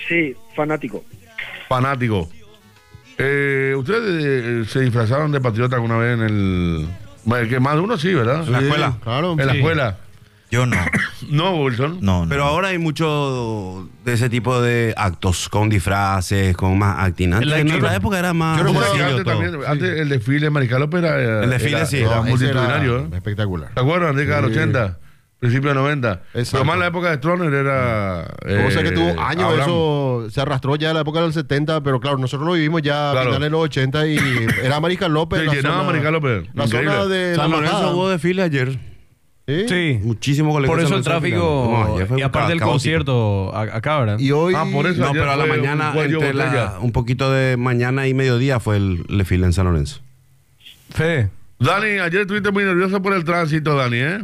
Sí, fanático. Fanático. ¿Ustedes se disfrazaron de patriota alguna vez en el... Bueno, que más de uno sí, ¿verdad? En la escuela. Claro. En la escuela. Yo no. No, Wilson. No. Pero ahora hay mucho de ese tipo de actos, con disfraces, con más acting. Antes, en nuestra época era más Yo recuerdo que sencillo antes todo. también, antes el desfile de Mariscal López era... El desfile era, sí. Era No, ese multitudinario, era espectacular. ¿Te acuerdas? Década del 80, principio de 90. Exacto. Pero más en la época de Stroner era... O sea que tuvo años, Abraham. eso se arrastró ya en la época del 70, pero claro, nosotros lo vivimos ya a Claro. finales de los 80 y era Mariscal López. Se la llenaba zona- Mariscal López. La Increíble. zona de San la Lorenzo Bajada. hubo desfile ayer. ¿Sí? Sí. Muchísimo colegio. Por de eso San el Lorenzo tráfico, desfilando. Ayer fue y aparte del caótico. concierto acá, ¿verdad? Y hoy... Por eso No, ayer pero a la fue mañana, un cuello entre botella. un poquito de mañana y mediodía fue el desfile en San Lorenzo. Fede. Dani, ayer estuviste muy nervioso por el tránsito, Dani, ¿eh?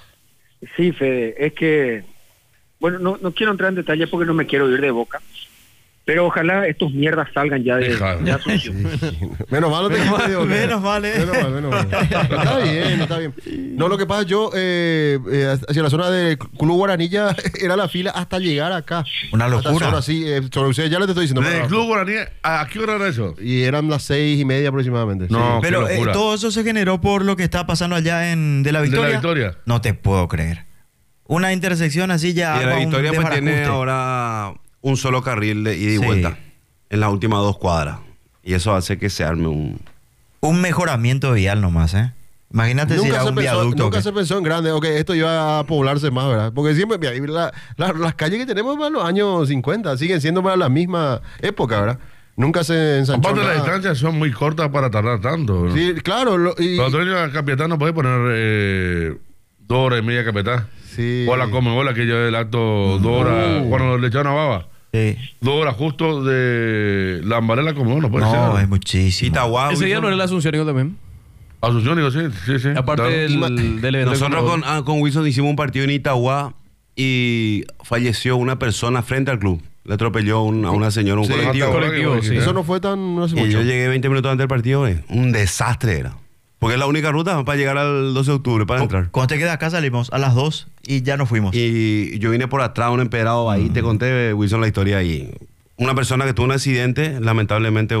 Sí, Fede, es que, bueno, no quiero entrar en detalle porque no me quiero ir de boca, pero ojalá estos mierdas salgan ya de Hija. Asunción. Menos mal no te quitaste de boca. Menos mal, Menos mal. Está bien, está bien. No, lo que pasa, yo hacia la zona del Club Guaranilla era la fila hasta llegar acá. Una locura. Hasta zona, sí, sobre ustedes ya les estoy diciendo. Desde el Club Guaraní, ¿a qué hora era eso? Y eran las 6:30 aproximadamente. No, Pero qué locura. todo eso se generó por lo que está pasando allá en De la ¿De Victoria. la Victoria? No te puedo creer. Una intersección así ya. Y de la arma un Victoria pues tiene desbarajuste. ahora un solo carril de ida y Sí. vuelta en las últimas 2 cuadras. Y eso hace que se arme Un mejoramiento vial nomás, ¿eh? Imagínate si era un viaducto. Nunca ¿qué? se pensó en grande, ok, esto iba a poblarse más, ¿verdad? Porque siempre, mira, las calles que tenemos para los años 50 siguen siendo para la misma época, ¿verdad? Nunca se ensanchó Aparte las nada. distancias son muy cortas para tardar tanto. ¿no? Sí, claro. Pero tú en Capiatá no puedes poner 2 horas y media Capiatá. Sí. O la Comebola, que ya el acto 2 horas, cuando le echaron a Baba. Sí. 2 horas justo de Lambaré la Comebola, no puede No, ser. es muchísimo. Itagua. Ese día Wilson. no era la Asunción, digo, también. Asunción, digo, sí. Aparte Claro. del evento. Nosotros con Wilson hicimos un partido en Itagua y falleció una persona frente al club. Le atropelló a una señora, un Sí, colectivo. colectivo, sí. Eso no fue tan... No hace Y mucho. yo llegué 20 minutos antes del partido, un desastre era. Porque es la única ruta para llegar al 12 de octubre, para entrar. Cuando te quedas acá salimos a las 2 y ya nos fuimos. Y yo vine por atrás, un empedrado ahí, te conté, Wilson, la historia ahí. Una persona que tuvo un accidente, lamentablemente,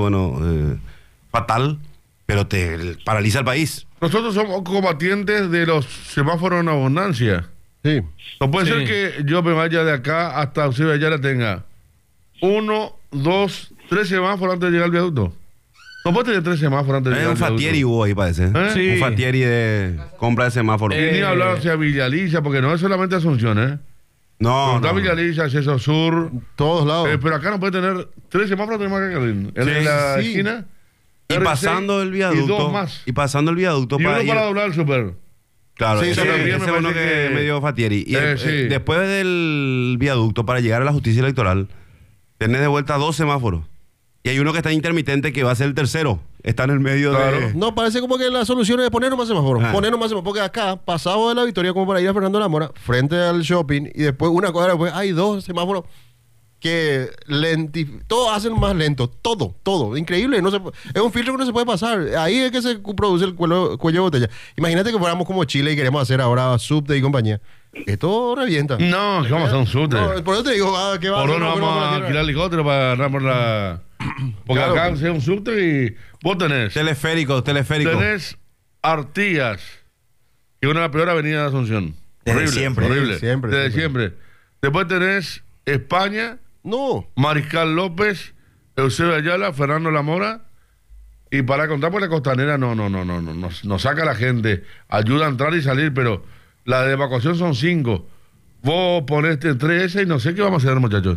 fatal, pero te paraliza el país. Nosotros somos combatientes de los semáforos en abundancia. Sí. No puede Sí. ser que yo me vaya de acá hasta Eusebio Ayala tenga 1, 2, 3 semáforos antes de llegar al viaducto. No puede tener 3 semáforos antes de llegar Un al Fatieri viaducto. hubo ahí, parece. Sí. Un Fatieri de compra de semáforo. Y ni hablar hacia Villaliza, porque no es solamente Asunción, ¿eh? No, Está no. Villaliza, Acceso Sur. Todos lados. Pero acá no puede tener 3 semáforos, tenemos acá, Carlín. En Sí, la sí. esquina. Y R6, pasando el viaducto. Y 2 más. Y pasando el viaducto Y uno ir- para doblar el super. Claro, Sí, ese sí, también ese me es uno parece que que- me dio Fatieri. Y sí. después del viaducto, para llegar a la justicia electoral, tenés de vuelta 2 semáforos. Y hay uno que está intermitente que va a ser el tercero. Está en el medio Claro. de... No, parece como que la solución es poner más semáforos. Ah. Poner más semáforos. Porque acá, pasado de la Victoria, como para ir a Fernando de la Mora, frente al shopping, y después una cuadra después, hay 2 semáforos que todos hacen más lento. Todo. Increíble. Es un filtro que no se puede pasar. Ahí es que se produce el cuello de botella. Imagínate que fuéramos como Chile y queremos hacer ahora subte y compañía. Esto revienta. No, que vamos a hacer un subte. No, por eso te digo, ¿qué va a Por hacer? uno No, vamos no, a no, alquilar helicóptero para agarrar por la... Porque Claro. acá hace un subte y vos tenés Teleférico. Tenés Artigas, que es una de las peores avenidas de Asunción. Desde Horrible, siempre. horrible. Siempre, Desde siempre. siempre. Después tenés España, No. Mariscal López, Eusebio Ayala, Fernando La Mora. Y para contar, pues la costanera no saca a la gente, ayuda a entrar y salir, pero la de evacuación son 5. Vos ponés 3 y no sé qué vamos a hacer, muchachos.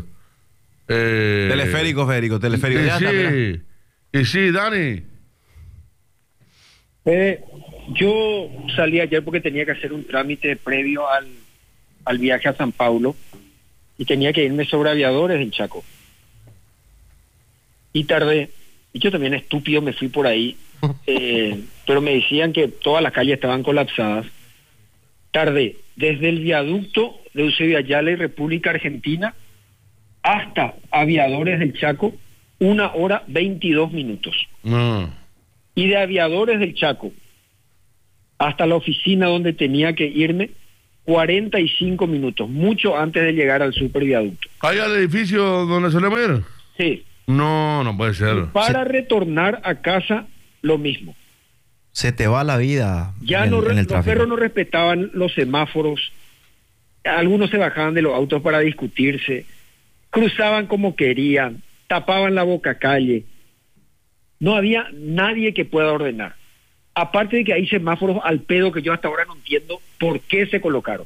Teleférico. Y Ya está, mira. sí, y sí, Dani. Yo salí ayer porque tenía que hacer un trámite previo al viaje a San Paulo y tenía que irme sobre Aviadores en Chaco. Y tardé. Y yo también estúpido me fui por ahí, pero me decían que todas las calles estaban colapsadas. Tardé desde el viaducto de Eusebio Ayala y República Argentina hasta Aviadores del Chaco, 1 hora 22 minutos. No. Y de Aviadores del Chaco hasta la oficina donde tenía que irme, 45 minutos, mucho antes de llegar al superviaducto. ¿Ahí al edificio donde solemos ir? Sí. No, no puede ser. Para retornar a casa, lo mismo. Se te va la vida Ya en, no, en el los tráfico. perros no respetaban los semáforos. Algunos se bajaban de los autos para discutirse. Cruzaban como querían. Tapaban la boca calle. No había nadie que pueda ordenar. Aparte de que hay semáforos al pedo que yo hasta ahora no entiendo por qué se colocaron.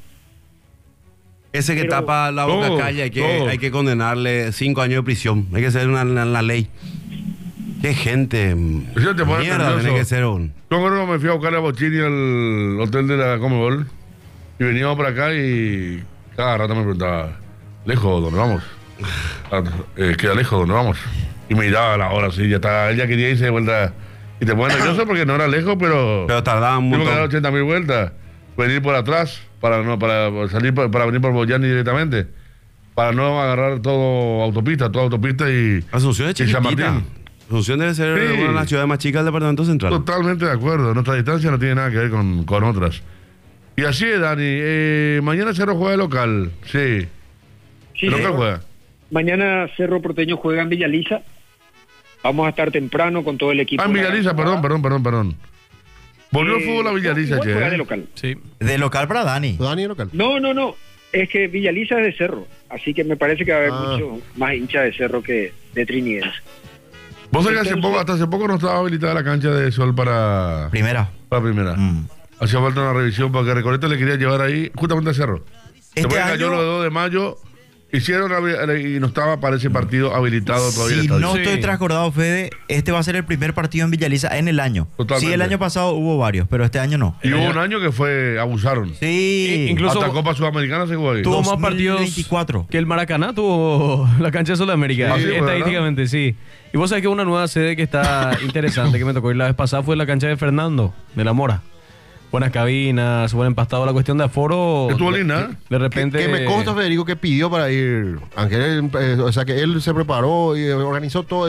Ese que Pero- tapa la boca Todo, calle todo. hay que condenarle 5 años de prisión. Hay que hacer una ley. Qué gente. Eso te pone Mierda, nervioso. tiene que ser un. Yo me acuerdo que me fui a buscar a Bochini al hotel de la Comebol y veníamos por acá y cada rato me preguntaba, ¿lejos dónde vamos? Queda lejos dónde vamos. Y me miraba a la hora, sí, ya estaba, ella quería irse de vuelta. Y te pones nervioso porque no era lejos, pero Pero tardaban un tuvimos que dar montón. 80.000 vueltas. Venir por atrás, para salir, para venir por Boyani directamente. Para no agarrar toda autopista y Asunción es y San chiquitita. Martín. Asunción debe ser Sí. una de las ciudades más chicas del departamento central. Totalmente de acuerdo. Nuestra distancia no tiene nada que ver con otras. Y así es, Dani. Mañana Cerro juega de local. Sí. Sí, ¿De local señor. juega? Mañana Cerro Porteño juega en Villaliza. Vamos a estar temprano con todo el equipo. Ah, en Villaliza, perdón. Volvió el fútbol a Villaliza, igual juega de che. local. Sí. De local para Dani. Dani local. No. Es que Villaliza es de Cerro. Así que me parece que va a haber Ah. mucho más hincha de Cerro que de Trinidad. Vos sabés que Entonces- hasta hace poco no estaba habilitada la cancha de sol para Primera. primera. Mm. Hacía falta una revisión porque Recoleta le quería llevar ahí justamente a Cerro. Este Después cayó año- lo de 2 de mayo, hicieron y no estaba para ese partido habilitado todavía. el Si estadio. no Sí. estoy transcordado, Fede, este va a ser el primer partido en Villaliza en el año. Totalmente. Sí, el año pasado hubo varios, pero este año no. Y hubo un año que abusaron. Sí. Incluso- Hasta Copa Sudamericana se jugó ahí. Tuvo más partidos 2024. que el Maracaná tuvo la cancha de Sudamérica. Sí, Estadísticamente, sí. Y vos sabés que una nueva sede que está interesante que me tocó ir la vez pasada fue la cancha de Fernando, de la Mora. Buenas cabinas, buen empastado. La cuestión de aforo. Estuvo linda, ¿eh? De repente. Que me consta, Federico, que pidió para ir. Ángel, o sea, que él se preparó y organizó todo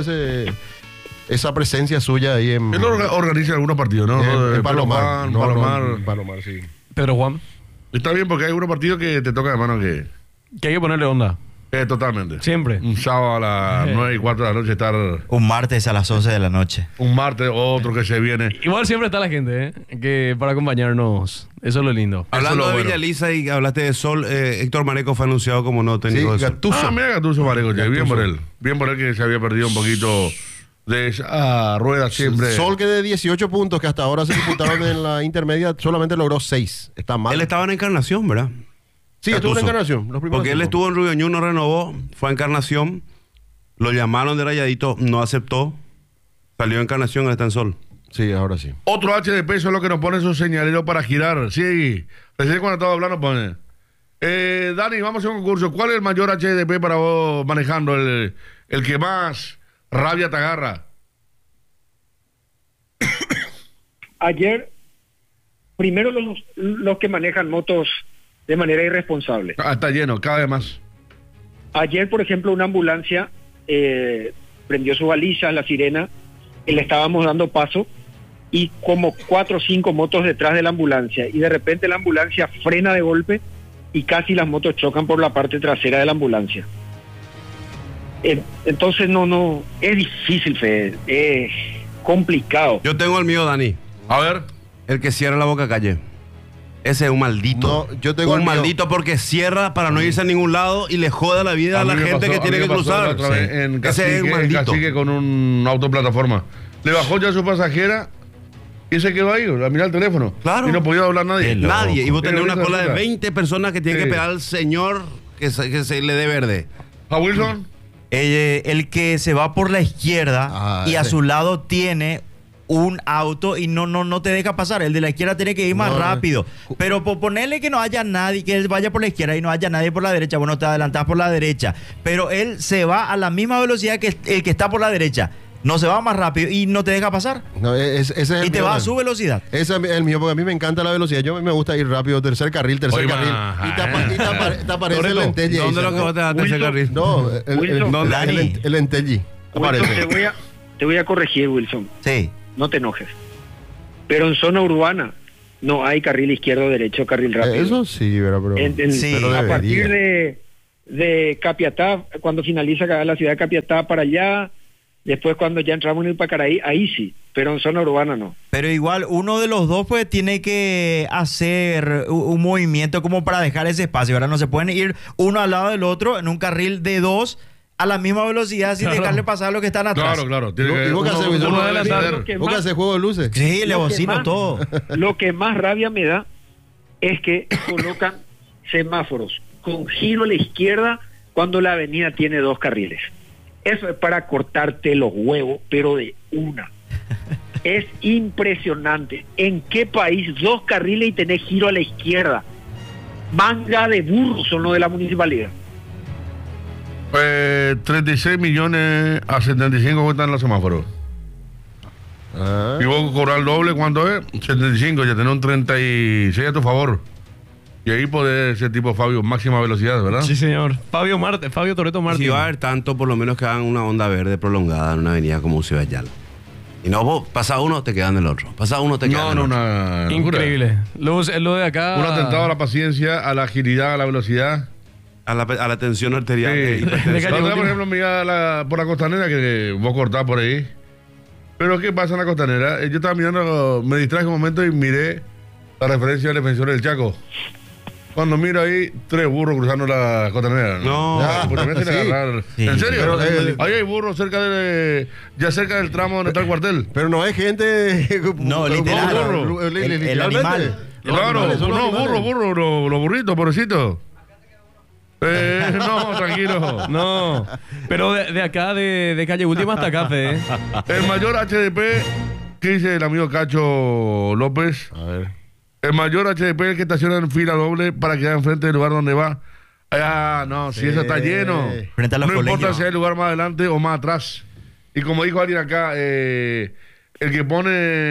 esa presencia suya ahí en. Él organiza algunos partidos, ¿no? en Palomar. No, Palomar. en Palomar, sí. Pedro Juan, Está bien porque hay algunos partidos que te tocan de mano que... que hay que ponerle onda. totalmente. Siempre. Un sábado a las 9:15 de la noche estar... Un martes a las 11 de la noche. Un martes, otro que se viene. Igual siempre está la gente, que para acompañarnos. Eso es lo lindo. Hablando Eso es de lo bueno. Villaliza y hablaste de Sol, Héctor Mareco fue anunciado como nuevo técnico Sí, de Sol. Gattuso. Mira Gattuso Mareco, che, bien Gattuso. por él. Bien por él que se había perdido un poquito de esa rueda siempre. Sol, que de 18 puntos que hasta ahora se disputaron en la intermedia, solamente logró 6. Está mal. Él estaba en Encarnación, ¿verdad? Sí, estuvo en Gattuso. Encarnación. Los primeros Porque él 5. estuvo en Rubio Ñu, no renovó, fue a Encarnación, lo llamaron de Rayadito, no aceptó, salió a Encarnación, él está en Sol. Sí, ahora sí. Otro H de peso es lo que nos pone esos señaleros para girar. Sí, recién cuando estaba hablando pone. Dani, vamos a hacer un concurso. ¿Cuál es el mayor HDP para vos manejando? El que más rabia te agarra. Ayer, primero los que manejan motos de manera irresponsable. Ah, está lleno, cada vez más. Ayer, por ejemplo, una ambulancia prendió su baliza, la sirena, y le estábamos dando paso, y como 4 o 5 motos detrás de la ambulancia, y de repente la ambulancia frena de golpe y casi las motos chocan por la parte trasera de la ambulancia. Entonces no, es difícil, Fede, es complicado. Yo tengo el mío, Dani, A ver, el que cierra la boca calle. Ese es un maldito. No, yo tengo el un mío. maldito porque cierra para no irse a ningún lado y le joda la vida a la mí me gente pasó- que a tiene mí que me pasó la cruzar. otra vez Sí. en Ese es un Cacique, maldito. Cacique con un auto plataforma. Le bajó ya su pasajera y se quedó ahí, a mirar el teléfono. Claro. Y no podía hablar nadie. Qué loco. Nadie. Y vos tenés Pero una esa cola de puta. 20 personas que tienen Sí. que esperar al señor que se le dé verde. ¿A Wilson? El que se va por la izquierda Ah, y a ese. su lado tiene un auto y no te deja pasar. El de la izquierda tiene que ir más No, rápido. Pero ponerle que no haya nadie, que él vaya por la izquierda y no haya nadie por la derecha. Bueno, te adelantás por la derecha. Pero él se va a la misma velocidad que el que está por la derecha. No se va más rápido y no te deja pasar. No, ese es el Y te mío, va a man. su velocidad. Ese es el mío, porque a mí me encanta la velocidad. Yo me gusta ir rápido, tercer carril. Oye, Y te aparece el Loreto, Entelli. ahí, ¿Dónde es lo ¿sabes? que vos te das tercer Wilson. carril? No, Wilson. ¿Dónde? Dani. el Entelli. Wilson, Aparece. te voy a corregir, Wilson, Sí. no te enojes. Pero en zona urbana no hay carril izquierdo, derecho, carril rápido. Eso sí, pero Sí, pero a debería. partir de Capiatá, cuando finaliza la ciudad de Capiatá para allá, después cuando ya entramos en el Pacaraí, ahí sí, pero en zona urbana no. Pero igual uno de los dos pues tiene que hacer un movimiento como para dejar ese espacio, ¿verdad? No se pueden ir uno al lado del otro en un carril de dos a la misma velocidad sin dejarle pasar a los que están atrás. Claro. Tiene ¿Y vos qué haces, Wilson? uno adelantar. ¿Vos qué haces, juego de luces? Sí, le Lo que bocino más- todo. Lo que más rabia me da es que colocan semáforos con giro a la izquierda cuando la avenida tiene 2 carriles. Eso es para cortarte los huevos, pero de una. Es impresionante. ¿En qué país 2 carriles y tenés giro a la izquierda? Manga de burros son los de la municipalidad. 36 millones a 75 cuestan los semáforos. Ah. Y vos cobrar el doble, ¿cuánto es? 75, ya tenés un 36 a tu favor. Y ahí podés ser tipo Fabio, máxima velocidad, ¿verdad? Sí, señor. Fabio Toretto Martín. Si va a haber tanto, por lo menos que hagan una onda verde prolongada en una avenida como Ciudad Yala. Y no, vos pasás uno, te quedan el otro. Pasás uno, te quedan No, el otro. una locura. Increíble. Lo de acá. Un atentado a la paciencia, a la agilidad, a la velocidad. A la tensión arterial. Sí. de calle La otra, última. por ejemplo, mira por la costanera que vos cortás por ahí. Pero ¿qué pasa en la costanera? Yo estaba mirando, me distraje un momento y miré la referencia del defensor del Chaco. Cuando miro ahí, 3 burros cruzando la costanera. No. Ya, pues también se le Sí. agarrar. Sí. ¿En serio? Pero, ahí hay burros ya cerca del tramo donde está el cuartel. Pero no hay gente. No, literal. burro. El Literalmente. animal. Los Claro, animales, son los no, animales. los burritos, pobrecitos. No, tranquilo. No. Pero de acá, de calle última hasta acá, Fede. El mayor HDP, ¿qué dice el amigo Cacho López? A ver. El mayor HDP es el que estaciona en fila doble para quedar enfrente del lugar donde va. Ah, no, si eso está lleno. Frente a los no importa colegios. si hay lugar más adelante o más atrás. Y como dijo alguien acá, el que pone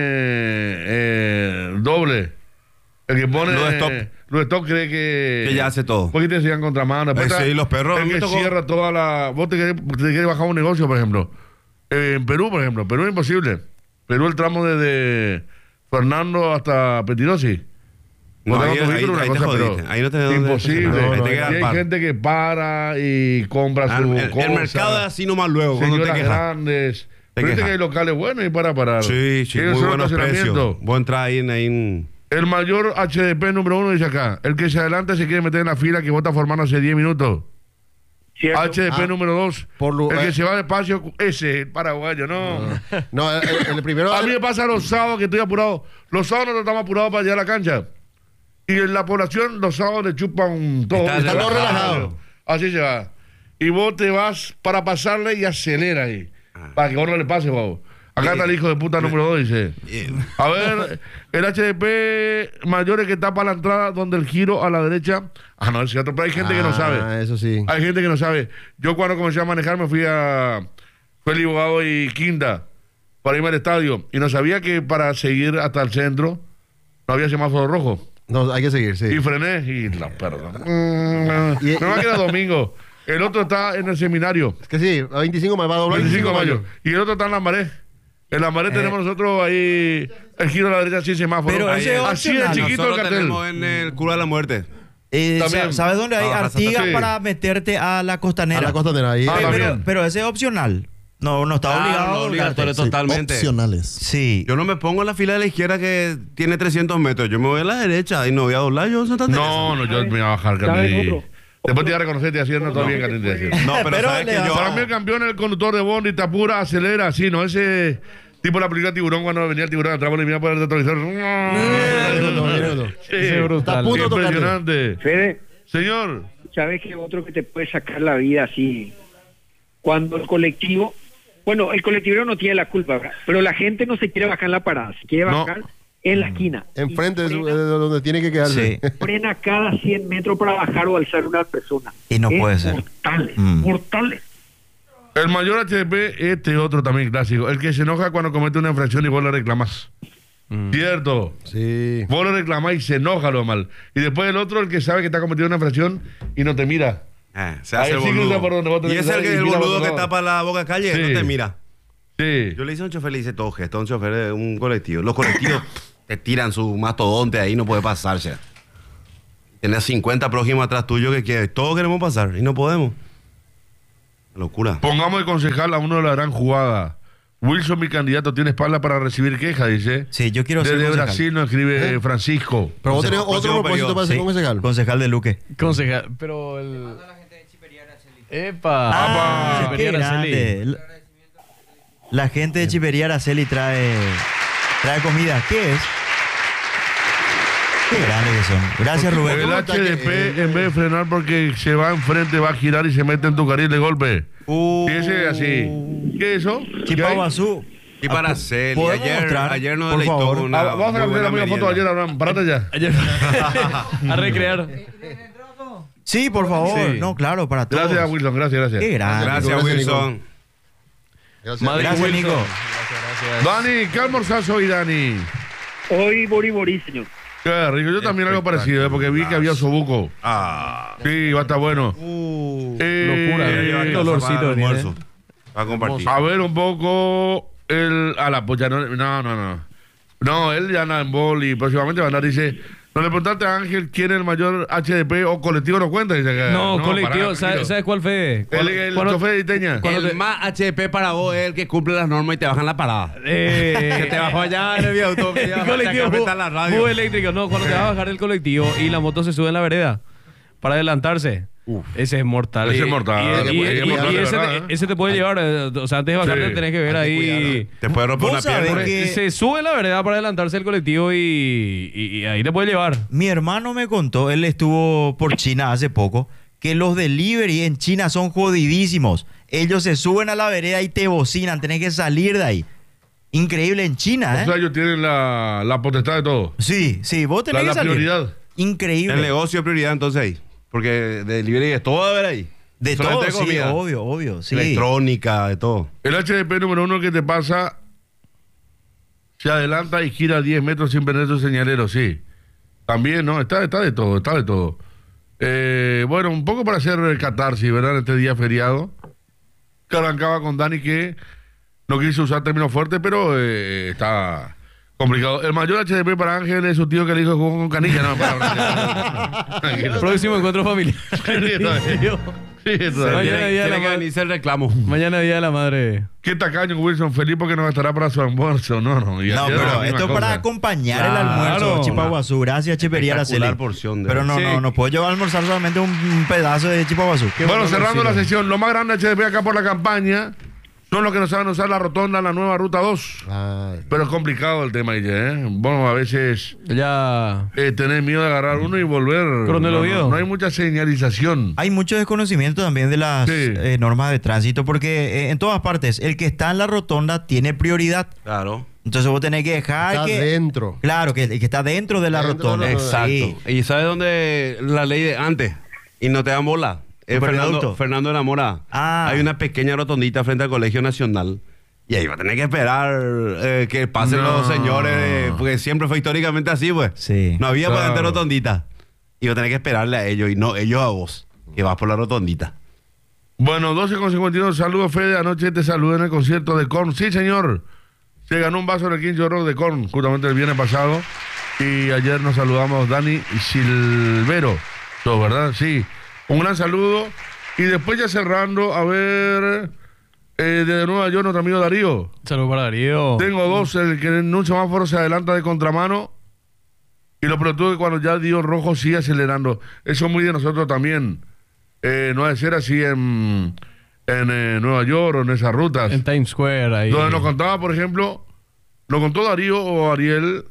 doble, el que pone Lo stop. cree que ya hace todo. Porque te sigan contramano. Después Sí, está los perros, el me que tocó. cierra toda la. Vos te querés bajar un negocio, por ejemplo. En Perú, por ejemplo. Perú es imposible. Perú, el tramo desde Fernando hasta Petirosi. No, Botaron ahí- tu vehículo, ahí una te cosa, pero jodiste. Ahí no tenés dónde imposible. estacionar. Ahí te Y queda al hay par. gente que para y compra su El cosa. mercado es así nomás luego, cuando te Señoras quejas. grandes. Pero viste quejas. que hay locales buenos y para parar. Sí, Tienen muy solo buenos estacionamiento. precios. Vos entrás ahí en... El mayor HDP número 1 dice acá. El que se adelanta se quiere meter en la fila que vos estás formando hace 10 minutos. ¿Cierto? HDP número 2. por El que se va despacio, ese, el paraguayo, no. No, el primero. A mí me pasa los sábados que estoy apurado. Los sábados no estamos apurados para llegar a la cancha. Y en la población los sábados le chupan todo. Está todo relajado. Así se va. Y vos te vas para pasarle y acelera ahí. Para que vos no le pase, vos. Acá está el hijo de puta número 2, dice. A ver, el HDP mayor es que está para la entrada donde el giro a la derecha. Ah, no, es cierto, pero hay gente que no sabe. Eso sí. Hay gente que no sabe. Yo cuando comencé a manejar me fui a Félix Bogado y Quinta para irme al estadio. Y no sabía que para seguir hasta el centro no había semáforo rojo. No, hay que seguir, sí. Y frené y la perra. Me va a quedar domingo. El otro está en el seminario. Es que sí, a 25 me va a doblar. 25 de mayo. Y el otro está en la Maré. En la Maré tenemos nosotros ahí el giro a la derecha sin semáforo. Pero ese es así de opcional. chiquito el Nosotros cartel. tenemos en el Cura de la Muerte. También. ¿Sabes dónde hay Ah, Artigas sí. para meterte a la costanera? A la costanera. Ahí. Ah, pero, también. pero ese es opcional. No está obligado. no, obligatorio Sí. totalmente. Opcionales. Sí. Yo no me pongo en la fila de la izquierda que tiene 300 metros. Yo me voy a la derecha y no voy a doblar. Yo soy tan No, no, yo me voy a bajar, ¿Sabes Carly. otro? Después te voy a reconocer, te haciendo todo bien, Carly. te decía. No, pero, Pero sabes le que vas yo... Para mí el campeón es el conductor de Bondi, te apura, acelera, así, ¿no? Ese tipo de la película Tiburón, cuando venía el tiburón atrás, le venía por el retrovisor. Sí, Ese es brutal. Está a punto de tocarte. impresionante. Fede, Señor, ¿sabes qué otro que te puede sacar la vida así? Cuando el colectivo, bueno, el colectivero no tiene la culpa, ¿verdad? Pero la gente no se quiere bajar en la parada, se quiere No. bajar en la esquina. Enfrente Y de donde tiene que quedarse. Sí. frena cada 100 metros para bajar o alzar una persona. Y no Es puede ser. Mortales, Mm. mortales. el mayor HDP, este otro también clásico, el que se enoja cuando comete una infracción y vos le reclamás. Cierto. Sí. Vos le reclamás y se enoja lo mal. Y después el otro, el que sabe que está cometiendo una infracción y no te mira. se Ahí hace el sí cruza por donde vos boludo. tenés Y que ese es el, estar y el mira por boludo otro que lado. tapa la boca calle Sí. no te mira. Sí. Yo le hice a un chofer, le hice todo gesto, a un chofer de un colectivo. Los colectivos te tiran su mastodonte ahí, no puede pasarse. Tenés 50 prójimos atrás tuyo que todos queremos pasar y no podemos. Locura. Pongamos de concejal a uno de la gran jugada. Wilson, mi candidato, tiene espalda para recibir quejas, dice. Sí, yo quiero ser Desde concejal. Brasil nos escribe Francisco. Pero vos tenés otro próximo propósito periodo. para ser Sí, concejal. concejal de Luque. Concejal, pero el... ¡Epa! Ah, qué Chipería Araceli. grande. La gente de Chipería Araceli trae comida. ¿Qué es? Qué grandes que son. Gracias, Rubén. El HDP, en vez de frenar porque se va enfrente, va a girar y se mete en tu carril de golpe. Ese es así. ¿Qué es eso? ¿Qué hay? Chipaguazú. Y para hacer, ¿podemos mostrar, ayer nos por deleitó favor? con una Vamos a muy sacar buena la misma foto de ayer, merienda. Abraham. Párate ya. Ayer. A recrear. Sí, por favor. Sí. No, claro, para todos. Gracias, Wilson. Gracias. Qué grande. Gracias, Gracias, Wilson. Gracias. Madre Gracias, Wilson. Nico. Dani, ¿qué almorzás hoy, Dani? Hoy Bori, señor. Qué rico. Yo también algo parecido, porque vi que había sobuco. Ah, Sí, va a estar bueno. Locura. Eh, Dolorcito para el venir, almuerzo. Va a compartir. A ver un poco a la pocha. No, él ya anda en bol y próximamente va a andar, dice. No le preguntaste a Ángel quién es el mayor HDP o colectivo, no cuenta. Dice que, No, colectivo. pará, ¿Sabes tranquilo. cuál fue? El chofer de Iteña. El más HDP para vos es el que cumple las normas y te bajan la parada. Que te bajó allá en el viaducto. que El ya colectivo acá frente a la radio. muy eléctrico. No, cuando te vas a bajar del colectivo y la moto se sube en la vereda para adelantarse. Ese es mortal. Ese es mortal. Y Es mortal, de ese, verdad, ese te puede llevar. O sea, antes de bajarte Sí. tenés que ver Hay que ahí. Te puede romper Vos una sabés pierna. que- Se sube en la vereda para adelantarse el colectivo y ahí te puede llevar. Mi hermano me contó, él estuvo por China hace poco, que los delivery en China son jodidísimos. Ellos se suben a la vereda y te bocinan, tenés que salir de ahí. Increíble en China, O ¿eh? sea, ellos tienen la potestad de todo. Sí, vos tenés La que salir. prioridad. Increíble. El negocio es prioridad entonces ahí. Porque de delivery es todo a ver ahí. De todo, Solamente sí, comida. obvio, sí. Electrónica, de todo. El HDP número 1 que te pasa, se adelanta y gira 10 metros sin perder su señalero, sí. También, ¿no? Está de todo, está de todo. Bueno, un poco para hacer catarsis, ¿verdad? En este día feriado. Que arrancaba con Dani que no quiso usar términos fuertes, pero está complicado. El mayor HDP para Ángel es su tío que le dijo jugó con canilla. No, tranquilo. Próximo encuentro familiar. Sí, está bien. Mañana día de la Tiene que madre. venirse el reclamo. Mañana día de la madre. Qué tacaño Wilson Felipe porque no estará para su almuerzo. No. Y No, ayer la pero misma esto es para cosa. acompañar el Claro. almuerzo, Chipaguazú. Gracias, Chipería Espectacular Araceli. porción de- Pero no puedo llevar a almorzar solamente un pedazo de Chipaguazú. Bueno, cerrando la sesión. sesión, lo más grande HDP acá por la campaña son los que no saben usar la rotonda, la nueva ruta 2. Ay. Pero es complicado el tema, ¿eh? Bueno, a veces Ya. tener miedo de agarrar uno y volver. Coronel Oviedo. No hay mucha señalización. Hay mucho desconocimiento también de las Sí. normas de tránsito porque en todas partes el que está en la rotonda tiene prioridad. Claro. Entonces vos tenés que dejar Está que... dentro. Claro, que el que está dentro de la Dentro rotonda. de la rotonda. Exacto. Sí. ¿Y sabes dónde la ley de antes? Y no te dan bola. Superviaducto. Fernando de la Mora. Ah. Hay una pequeña rotondita frente al Colegio Nacional. Y ahí va a tener que esperar que pasen No. los señores. Porque siempre fue históricamente así, pues. Sí. No había para Claro. entrar rotondita. Y va a tener que esperarle a ellos y no ellos a vos. Que vas por la rotondita. Bueno, 12:52. Saludos, Fede. Anoche te saludé en el concierto de Korn. Sí, señor. Se ganó un vaso en el quincho rock de Korn, justamente el viernes pasado. Y ayer nos saludamos Dani y Silvero. ¿Todo, verdad? Sí. Un gran saludo. Y después ya cerrando, a ver... de Nueva York, nuestro amigo Darío. Saludos para Darío. Tengo dos, el que en un semáforo se adelanta de contramano y lo pelotudo que cuando ya dio rojo sigue acelerando. Eso es muy de nosotros también. No ha de ser así en Nueva York o en esas rutas. En Times Square ahí. Donde nos contaba, por ejemplo, nos contó Darío o Ariel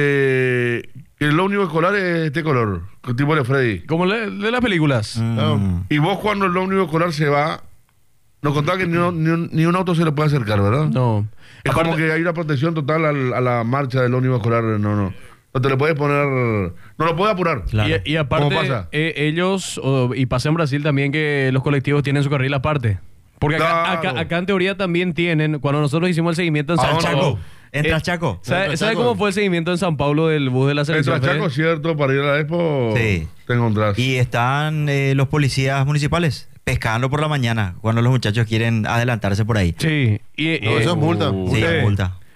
que el ómnibus escolar es este color, tipo de Freddy. Como de las películas. Y vos cuando el ómnibus escolar se va, nos contaba que ni un auto se le puede acercar, ¿verdad? No. Es como que hay una protección total a la marcha del ómnibus escolar. No te le puedes poner. No lo puede apurar. Claro. Y aparte, ¿Cómo pasa? ellos, y pasa en Brasil también que los colectivos tienen su carril aparte. Porque Claro. acá en teoría también tienen, cuando nosotros hicimos el seguimiento en ¿A San dónde? Chaco. ¿Entras, Chaco? ¿Sabe Chaco. cómo fue el seguimiento en San Pablo del bus de la El selección? Chaco, Fede? cierto, para ir a la Expo. Sí. Te encontrás. Y están los policías municipales pescando por la mañana cuando los muchachos quieren adelantarse por ahí. Sí. No, eso es multa. Sí, Sí. multa.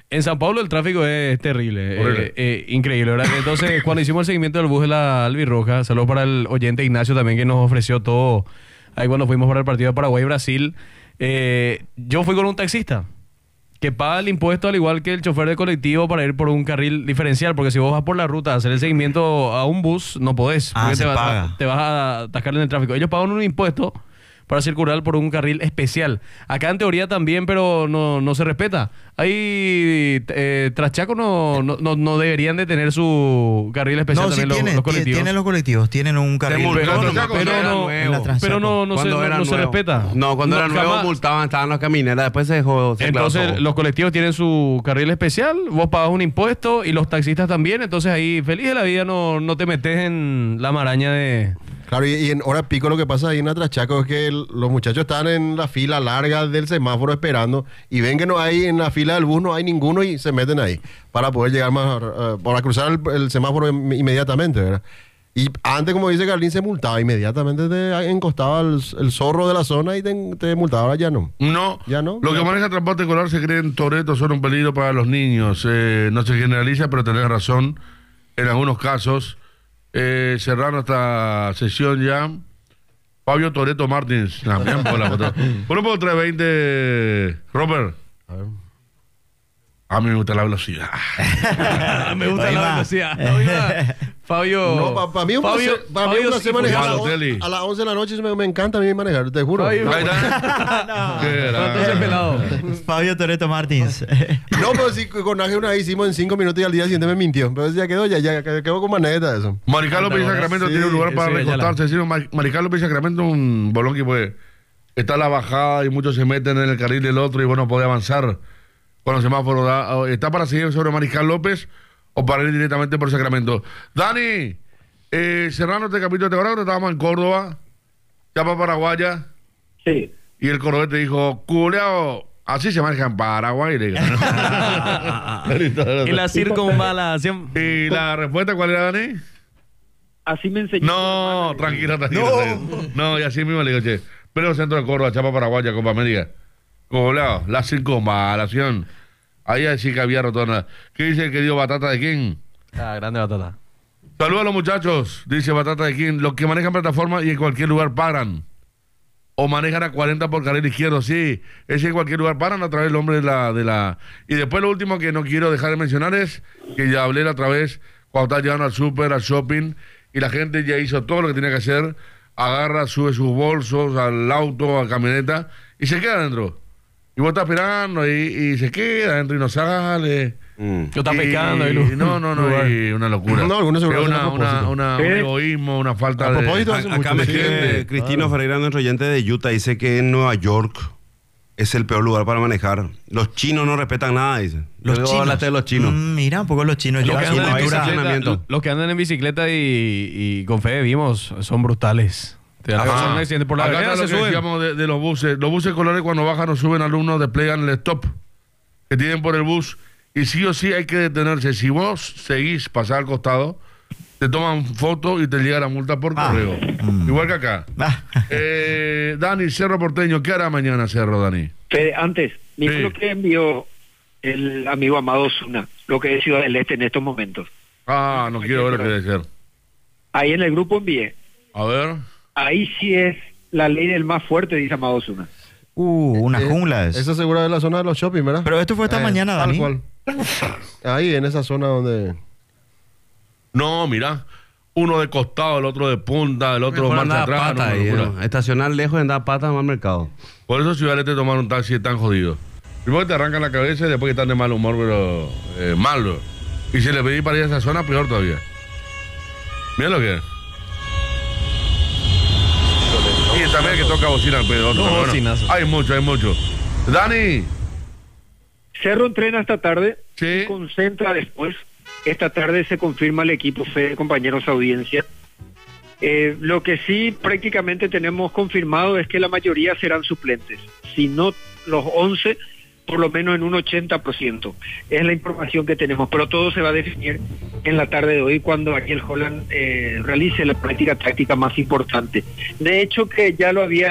En San Pablo el tráfico es terrible, Horrible. increíble, ¿verdad? Entonces, cuando hicimos el seguimiento del bus de la Albirroja, saludos para el oyente Ignacio también que nos ofreció todo ahí cuando fuimos para el partido de Paraguay-Brasil. Yo fui con un taxista que paga el impuesto al igual que el chofer de colectivo para ir por un carril diferencial, porque si vos vas por la ruta a hacer el seguimiento a un bus, no podés, porque se paga. te vas a atascar en el tráfico. Ellos pagan un impuesto para circular por un carril especial. Acá en teoría también, pero no se respeta. Ahí Traschaco no deberían de tener su carril especial No, sí también los colectivos. tienen los colectivos, tienen un carril. Pero no se respeta. No, cuando era nuevo jamás. multaban, estaban las camineras, después se dejó. se aclaró Entonces todo. los colectivos tienen su carril especial, vos pagas un impuesto y los taxistas también, entonces ahí feliz de la vida no te metes en la maraña de... Claro, y en hora pico lo que pasa ahí en Atrachaco es que los muchachos están en la fila larga del semáforo esperando y ven que no hay en la fila del bus, no hay ninguno y se meten ahí para poder llegar más, para cruzar el semáforo inmediatamente, ¿verdad? Y antes, como dice Carlín, se multaba inmediatamente, te encostaba el zorro de la zona y te multaba, ahora ya no. No, Ya no. Los que manejan transporte escolar se creen toretos, son un peligro para los niños. No se generaliza, pero tenés razón. En algunos casos, cerrando esta sesión ya. Fabio Toreto Martins. También por la foto. Grupo 320, Robert. A mí me gusta la velocidad. Me gusta Ahí la va. velocidad. Fabio... No, para mí un placer sí, manejar Fabio Telly. a las 11 de la noche, me encanta a mí manejar, te juro. Fabio. Ahí está. Qué Entonces, grande. pelado. Fabio Toreto Martins. No, pero sí, con Ángel una vez hicimos en 5 minutos y al día siguiente me mintió. Pero ya quedó con maneta eso. Mariscal López y Sacramento Sí, tiene un lugar para sí, recostarse. Sí, Mariscal López y Sacramento es un bolón que puede. Está la bajada y muchos se meten en el carril del otro y bueno, puede avanzar cuando el semáforo da. ¿Está para seguir sobre Mariscal López o para ir directamente por Sacramento? Dani, cerrando este capítulo, ¿te acuerdas que estábamos en Córdoba? Chapa Paraguaya. Sí. Y el cordobés te dijo, culeado, así se maneja en Paraguay. Le digo. Y la circunvalación... ¿Y la respuesta cuál era, Dani? Así me enseñó. No, tranquila. No, y así mismo le digo, che. Pero centro de Córdoba, Chapa Paraguaya, Copa América. Colado, la circunvalación. Ahí sí que había rotona. ¿Qué dice el querido Batata de King? Ah, grande batata. Saludos a los muchachos, dice Batata de King. Los que manejan plataforma y en cualquier lugar paran. O manejan a 40 por carril izquierdo, sí. Es en cualquier lugar paran a través del hombre de la... Y después lo último que no quiero dejar de mencionar es que ya hablé la otra vez cuando está llegando al súper, al shopping, y la gente ya hizo todo lo que tenía que hacer. Agarra, sube sus bolsos al auto, a la camioneta, y se queda adentro. Y vos estás esperando y se queda adentro y no sale. Yo estaba pescando. No, y una locura. No, algunos seguro es hacen a propósito. un egoísmo, una falta A de... propósito hacen Acá mucho, me sí. escribe Cristino Ferreira, nuestro oyente de Utah, dice que en Nueva York es el peor lugar para manejar. Los chinos no respetan nada, dice. Los Luego chinos. hablaste de los chinos. Mira un poco los chinos. Los Yo que, así andan en no dura- estacionamiento. los que andan en bicicleta y con fe vimos son brutales. Te dan Ajá. un accidente por la Acá vereda, está se lo que suben. decíamos de los buses. Los buses escolares cuando bajan o suben alumnos desplegan el stop que tienen por el bus y sí o sí hay que detenerse. Si vos seguís pasar al costado, te toman foto y te llega la multa por correo. Igual que acá. Ah. Dani, Cerro Porteño, ¿qué hará mañana Cerro, Dani? Fede, antes, mira Sí. lo que envió el amigo Amado Osuna, lo que es Ciudad del Este en estos momentos. Ah, no quiero ver lo que debe ser. Ahí en el grupo envié. A ver. Ahí sí es la ley del más fuerte, dice Amado Osuna. Una jungla es. Esa segura es la zona de los shopping, ¿verdad? Pero esto fue esta mañana, tal Dani. cual. Ahí, en esa zona donde... No, mira. Uno de costado, el otro de punta, el otro Mejor marcha andar a atrás. pata no, ahí, locura. ¿no? Estacionar lejos y andar a pata más al mercado. Por eso Ciudad del Este tomar un taxi es tan jodido. Primero que te arrancan la cabeza y después que están de mal humor, pero malo. Y si le pedí para ir a esa zona, peor todavía. Mira lo que es. Y también que toca bocina al pedo. No, bocinazo. Hay mucho. Dani. Cerro entrena esta tarde, Sí. concentra después. Esta tarde se confirma el equipo, Fede, compañeros audiencia. Lo que sí prácticamente tenemos confirmado es que la mayoría serán suplentes. Si no los 11, por lo menos en un 80%. Es la información que tenemos, pero todo se va a definir en la tarde de hoy cuando Ariel Holland realice la práctica táctica más importante. De hecho, que ya lo había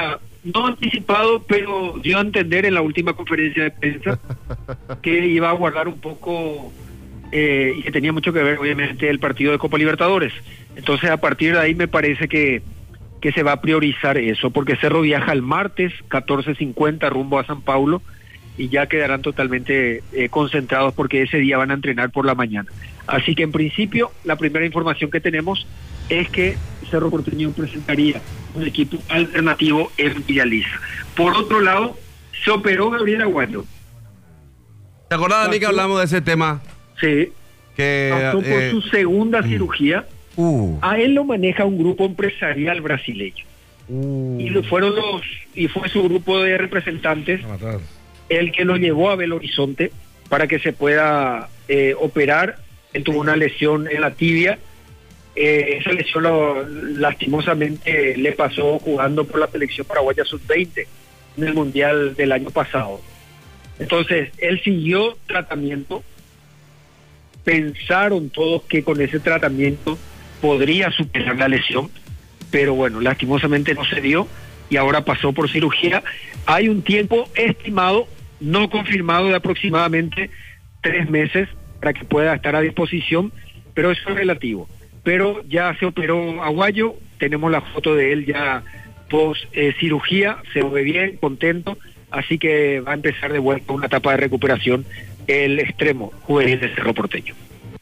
no anticipado, pero dio a entender en la última conferencia de prensa que iba a guardar un poco y que tenía mucho que ver, obviamente, el partido de Copa Libertadores. Entonces, a partir de ahí me parece que se va a priorizar eso, porque Cerro viaja el martes 14:50 rumbo a San Paulo y ya quedarán totalmente concentrados porque ese día van a entrenar por la mañana. Así que en principio la primera información que tenemos es que Cerro Porteño presentaría un equipo alternativo en Villaliza. Por otro lado, se operó Gabriel Aguayo. ¿Te acordás, Dani, que hablamos de ese tema? Sí, Que, pasó por su segunda cirugía. A él lo maneja un grupo empresarial brasileño. Y fue su grupo de representantes el que lo llevó a Belo Horizonte para que se pueda operar. Él tuvo una lesión en la tibia. Esa lesión lastimosamente le pasó jugando por la selección paraguaya sub-20 en el Mundial del año pasado. Entonces, él siguió tratamiento. Pensaron todos que con ese tratamiento podría superar la lesión, pero bueno, lastimosamente no se dio y ahora pasó por cirugía. Hay un tiempo estimado, no confirmado, de aproximadamente 3 meses para que pueda estar a disposición, pero eso es relativo. Pero ya se operó Aguayo, tenemos la foto de él ya post cirugía, se ve bien, contento, así que va a empezar de vuelta una etapa de recuperación el extremo juvenil de Cerro Porteño.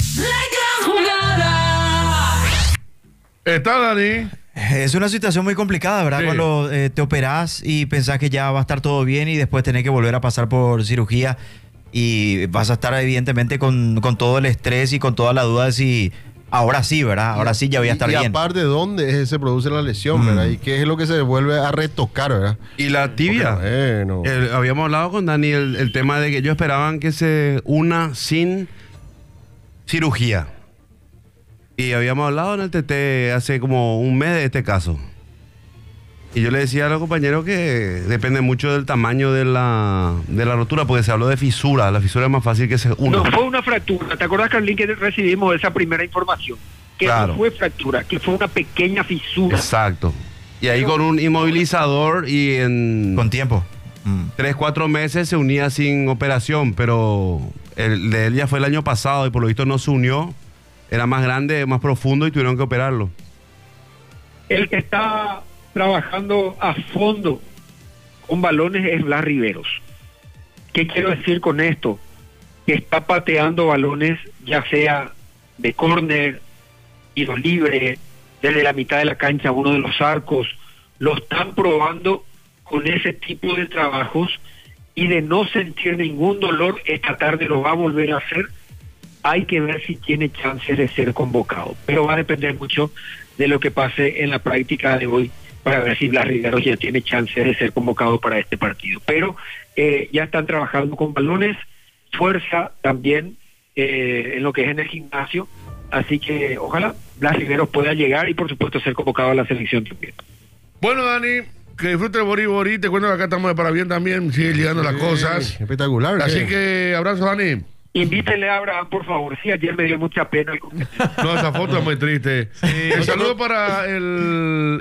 Está, Dani. Es una situación muy complicada, ¿verdad? Sí. Cuando te operás y pensás que ya va a estar todo bien y después tenés que volver a pasar por cirugía y vas a estar evidentemente con todo el estrés y con toda la duda de si ahora sí, ¿verdad? Ahora sí ya voy a estar y bien. aparte, ¿dónde se produce la lesión, verdad? ¿Y qué es lo que se vuelve a retocar, verdad? Y la tibia. Bueno. Habíamos hablado con Dani el tema de que ellos esperaban que se una sin cirugía. Y habíamos hablado en el TT hace como un mes de este caso. Y yo le decía a los compañeros que depende mucho del tamaño de la rotura, porque se habló de fisura. La fisura es más fácil que se una. No fue una fractura. ¿Te acordás, Carlín, que recibimos esa primera información? Que Claro. no fue fractura, que fue una pequeña fisura. Exacto. Y ahí con un inmovilizador y en Con tiempo. 3-4 meses se unía sin operación, pero el de él ya fue el año pasado y por lo visto no se unió. Era más grande, más profundo y tuvieron que operarlo. El que está trabajando a fondo con balones es Blas Riveros. ¿Qué quiero decir con esto? Que está pateando balones, ya sea de córner, tiro libre, desde la mitad de la cancha, uno de los arcos. Lo están probando con ese tipo de trabajos y de no sentir ningún dolor, esta tarde lo va a volver a hacer. Hay que ver si tiene chance de ser convocado, pero va a depender mucho de lo que pase en la práctica de hoy para ver si Blas Riveros ya tiene chance de ser convocado para este partido. Pero ya están trabajando con balones, fuerza también en lo que es en el gimnasio, así que ojalá Blas Riveros pueda llegar y por supuesto ser convocado a la selección también. Bueno, Dani, que disfrute el Bori. Te cuento que acá estamos de para bien también, sigue llegando las cosas. Espectacular. Así que abrazo, Dani. Invítenle a Abraham, por favor. Sí, ayer me dio mucha pena. No, esa foto es muy triste. El saludo para él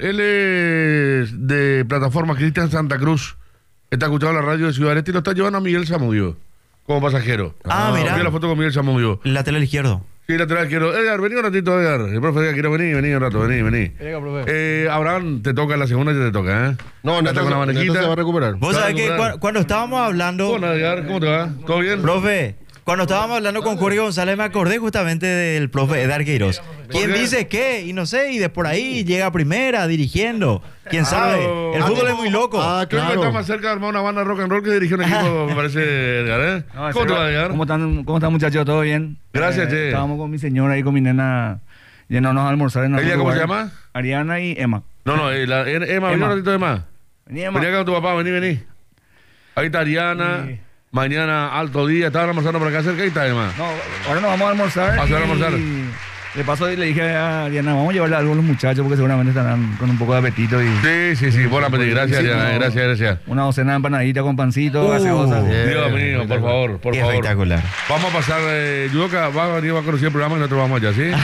es de plataforma Cristian Santa Cruz. Está escuchando la radio de Ciudad Este y lo está llevando a Miguel Zamudio como pasajero. Mira. Vi la foto con Miguel Zamudio. Lateral izquierdo. Sí, lateral quiero. Edgar, vení un ratito, Edgar. El profe Edgar, quiero venir un rato, vení. Abraham, te toca la segunda y te toca, ¿eh? No, Ya Neto con la Neto manejita. se va a recuperar. Vos sabés que cuando estábamos hablando... Hola, Edgar, ¿cómo te va? ¿Todo bien? Profe, cuando estábamos hablando con Jorge González me acordé justamente del profe Edgar Queiroz. ¿Quién qué? dice qué? Y no sé, y de por ahí llega a primera, dirigiendo. ¿Quién sabe? El fútbol es muy loco. Creo que está más cerca de armar una banda de rock and roll que dirigir un equipo, me parece, Edgar, ¿eh? No, ¿Cómo te va, Edgar? ¿Cómo están, muchachos? ¿Todo bien? Gracias, che. Estábamos con mi señora y con mi nena yéndonos a almorzar en ¿Ella algún cómo se lugar. llama? Ariana y Emma. No, Emma, vení un ratito de más. Vení, Emma. Vení acá con tu papá, vení. Ahí está Ariana. Sí. Mañana, alto día. Estaban almorzando por acá cerca. Ahí está, Emma. No, ahora nos vamos a almorzar. Ah, se van a almorzar. De paso le dije a Diana, vamos a llevarle algo a los muchachos porque seguramente estarán con un poco de apetito. Sí, buen apetito. Gracias, Diana, gracias. Una docena de empanaditas con pancito, gaseosa. Dios mío, por favor. Espectacular. Vamos a pasar, Yudoka va a venir a conocer el programa y nosotros vamos allá, ¿sí?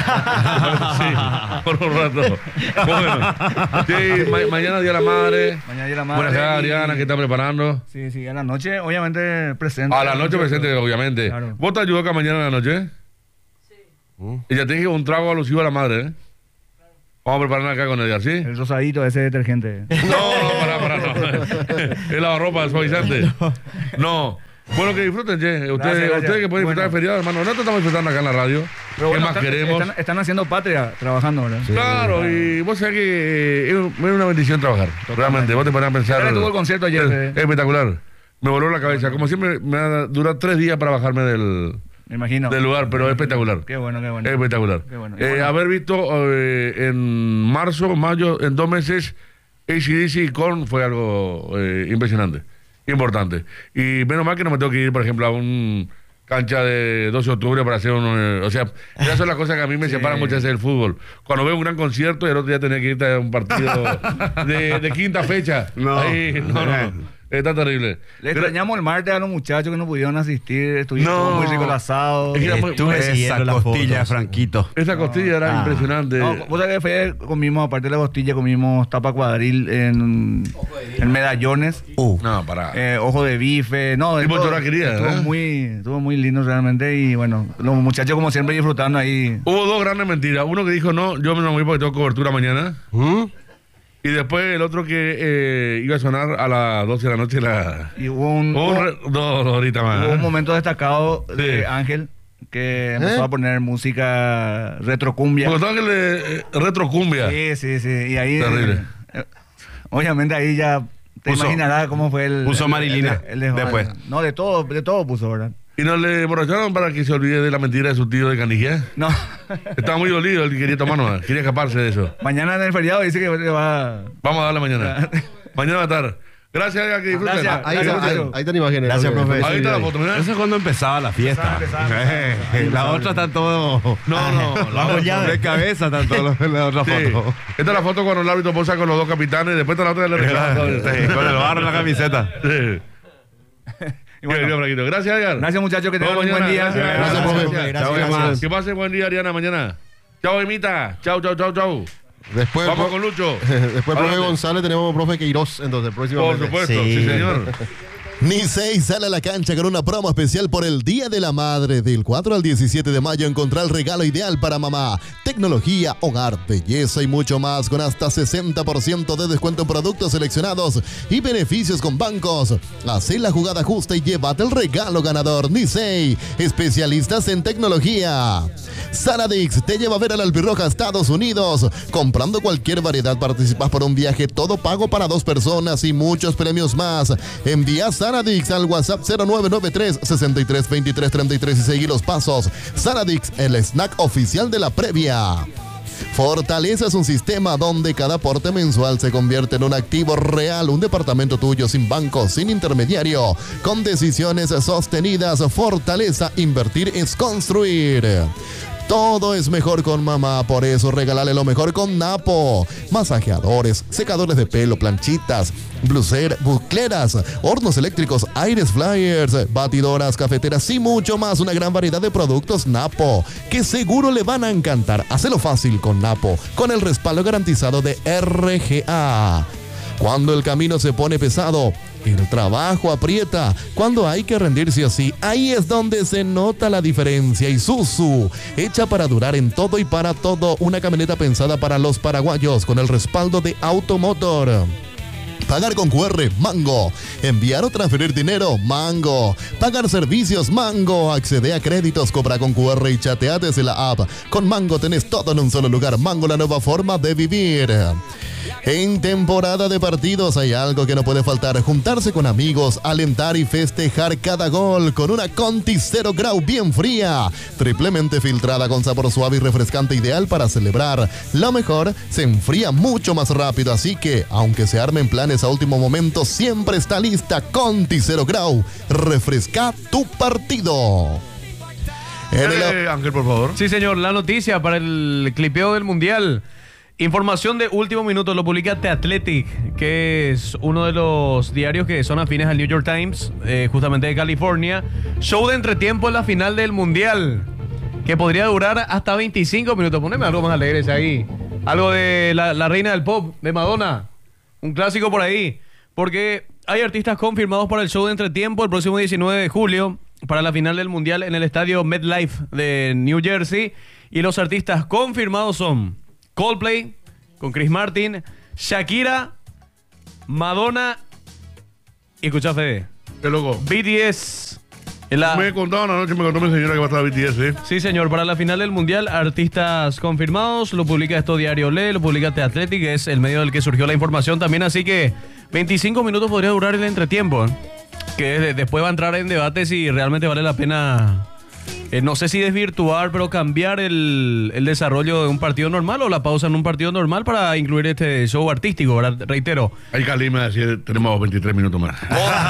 Sí, por un rato. Bueno, sí, mañana Día de la Madre. Mañana Día de la Madre. Buenas tardes, Diana, ¿qué está preparando? Sí, a la noche, obviamente, presente. A la noche presente, obviamente. Claro. ¿Vos te Yudoka mañana en la noche? Y ya te dije un trago alusivo a la madre, ¿eh? Vamos a preparar acá con ella, ¿sí? El rosadito, ese detergente. No, no. Es lavarropa, el suavizante. No. Bueno, que disfruten, che. Ustedes que pueden disfrutar del feriado, hermano. Nosotros estamos disfrutando acá en la radio. Pero ¿Qué bueno, más queremos? Están haciendo patria, trabajando, ¿verdad? Sí, claro, y vos sabés que es una bendición trabajar. Realmente, vos te pones a pensar. ¿Qué tal tuvo el concierto ayer? Es espectacular. Me voló la cabeza. Como siempre, me va a durar 3 días para bajarme Me imagino. del lugar, pero es espectacular. Qué bueno. Es espectacular. Qué bueno. Haber visto en marzo, mayo, en 2 meses, AC/DC y Korn fue algo impresionante, importante. Y menos mal que no me tengo que ir, por ejemplo, a un cancha de 12 de octubre para hacer o sea, esas son las cosas que a mí me separan muchas veces del fútbol. Cuando veo un gran concierto y el otro día tenía que irte a un partido de quinta fecha. No. Ahí, no. Está terrible. Le extrañamos el martes a los muchachos que no pudieron asistir. Estuvimos muy rico el asado. Es que Estuve Esa siguiendo las costilla, fotos. Franquito. esa costilla era impresionante. No, vos sabés que comimos, aparte de la costilla, comimos tapa cuadril en medallones, No, para. ojo de bife, no, de Tipo todo. churrasquería, Estuvo muy lindo realmente y bueno, los muchachos como siempre disfrutando ahí. Hubo 2 grandes mentiras. Uno que dijo, no, yo me voy porque tengo cobertura mañana. Y después el otro que iba a sonar a las 12 de la noche. Y hubo 2 horitas más. hubo un momento destacado Sí. de Ángel que empezó a poner música retrocumbia. Porque estaba que retrocumbia. Sí. Y ahí, Terrible. obviamente ahí ya te Puso- imaginarás cómo fue el... puso Marilina después. No, de todo puso, ¿verdad? ¿Y no le emborracharon para que se olvide de la mentira de su tío de Canijía? No. Estaba muy dolido, él quería tomar, no, quería escaparse de eso. Mañana en el feriado dice que va... Vamos a darle mañana. Mañana va a estar. Gracias, Edgar, que disfruten. Gracias. Ahí están imágenes. Gracias, profe. Ahí está la foto, mirá. Eso es cuando empezaba la fiesta. La otra está todo. No, Bajo llave. De cabeza están todos la otra Sí. foto. Esta es la foto cuando el árbitro posa con los 2 capitanes, después está la otra de la reclama. Sí, con el barro en la camiseta. Sí. Y bueno, Qué bien, Gracias, Edgar. gracias muchachos, que Nos tengan un vemos buen día. mañana. Gracias, profe. Gracias, Chao, gracias. Que pase buen día, Ariana, mañana. Chao, Emita. Chao. Después, Vamos con Lucho. después profe Adelante. González, tenemos profe Queiroz, entonces, Por próximamente. supuesto, Sí. sí señor. Nicey sale a la cancha con una promo especial por el Día de la Madre. Del 4 al 17 de mayo encontrar el regalo ideal para mamá. Tecnología, hogar, belleza y mucho más con hasta 60% de descuento en productos seleccionados y beneficios con bancos. Haz la jugada justa y llévate el regalo ganador. Nicey, especialistas en tecnología. Saradix te lleva a ver al Albirroja a Estados Unidos. Comprando cualquier variedad participas por un viaje todo pago para 2 personas y muchos premios más. Envía Saradix al WhatsApp 0993 63 23 33 y seguí los pasos. Saradix, el snack oficial de la previa. Fortaleza es un sistema donde cada aporte mensual se convierte en un activo real, un departamento tuyo sin banco, sin intermediario, con decisiones sostenidas. Fortaleza, invertir es construir. Todo es mejor con mamá, por eso regálale lo mejor con Napo. Masajeadores, secadores de pelo, planchitas, bucleras, hornos eléctricos, aires flyers, batidoras, cafeteras y mucho más. Una gran variedad de productos Napo que seguro le van a encantar. Hacelo fácil con Napo, con el respaldo garantizado de RGA. Cuando el camino se pone pesado, el trabajo aprieta. Cuando hay que rendirse así, ahí es donde se nota la diferencia. Isuzu, hecha para durar en todo y para todo. Una camioneta pensada para los paraguayos con el respaldo de Automotor. Pagar con QR, Mango. Enviar o transferir dinero, Mango. Pagar servicios, Mango. Accede a créditos, cobra con QR y chatea desde la app. Con Mango tenés todo en un solo lugar. Mango, la nueva forma de vivir. En temporada de partidos hay algo que no puede faltar: juntarse con amigos, alentar y festejar cada gol con una Conti 0 Grau bien fría, triplemente filtrada con sabor suave y refrescante, ideal para celebrar. Lo mejor, se enfría mucho más rápido, así que, aunque se armen planes a último momento, siempre está lista Conti 0 Grau. Refresca tu partido. En el- Ángel, por favor. Sí, señor, la noticia para el clipeo del Mundial. Información de último minuto, lo publica The Athletic, que es uno de los diarios que son afines al New York Times, justamente de California. Show de entretiempo en la final del Mundial, que podría durar hasta 25 minutos. Poneme algo más alegre ahí. Algo de la reina del pop, de Madonna. Un clásico por ahí. Porque hay artistas confirmados para el show de entretiempo el próximo 19 de julio, para la final del Mundial en el estadio MetLife de New Jersey. Y los artistas confirmados son Coldplay, con Chris Martin, Shakira, Madonna y escucha Fede, Qué loco. BTS. En la- Me contaron anoche, me contó mi señora que va a estar BTS, ¿eh? Sí, señor, para la final del Mundial, artistas confirmados, lo publica esto Diario Le, lo publica The Athletic, que es el medio del que surgió la información también, así que 25 minutos podría durar el entretiempo, ¿eh? Que después va a entrar en debate si realmente vale la pena, no sé si desvirtuar, pero cambiar el desarrollo de un partido normal o la pausa en un partido normal para incluir este show artístico, ¿verdad? Reitero. Ahí Cali me decía, tenemos 23 minutos más.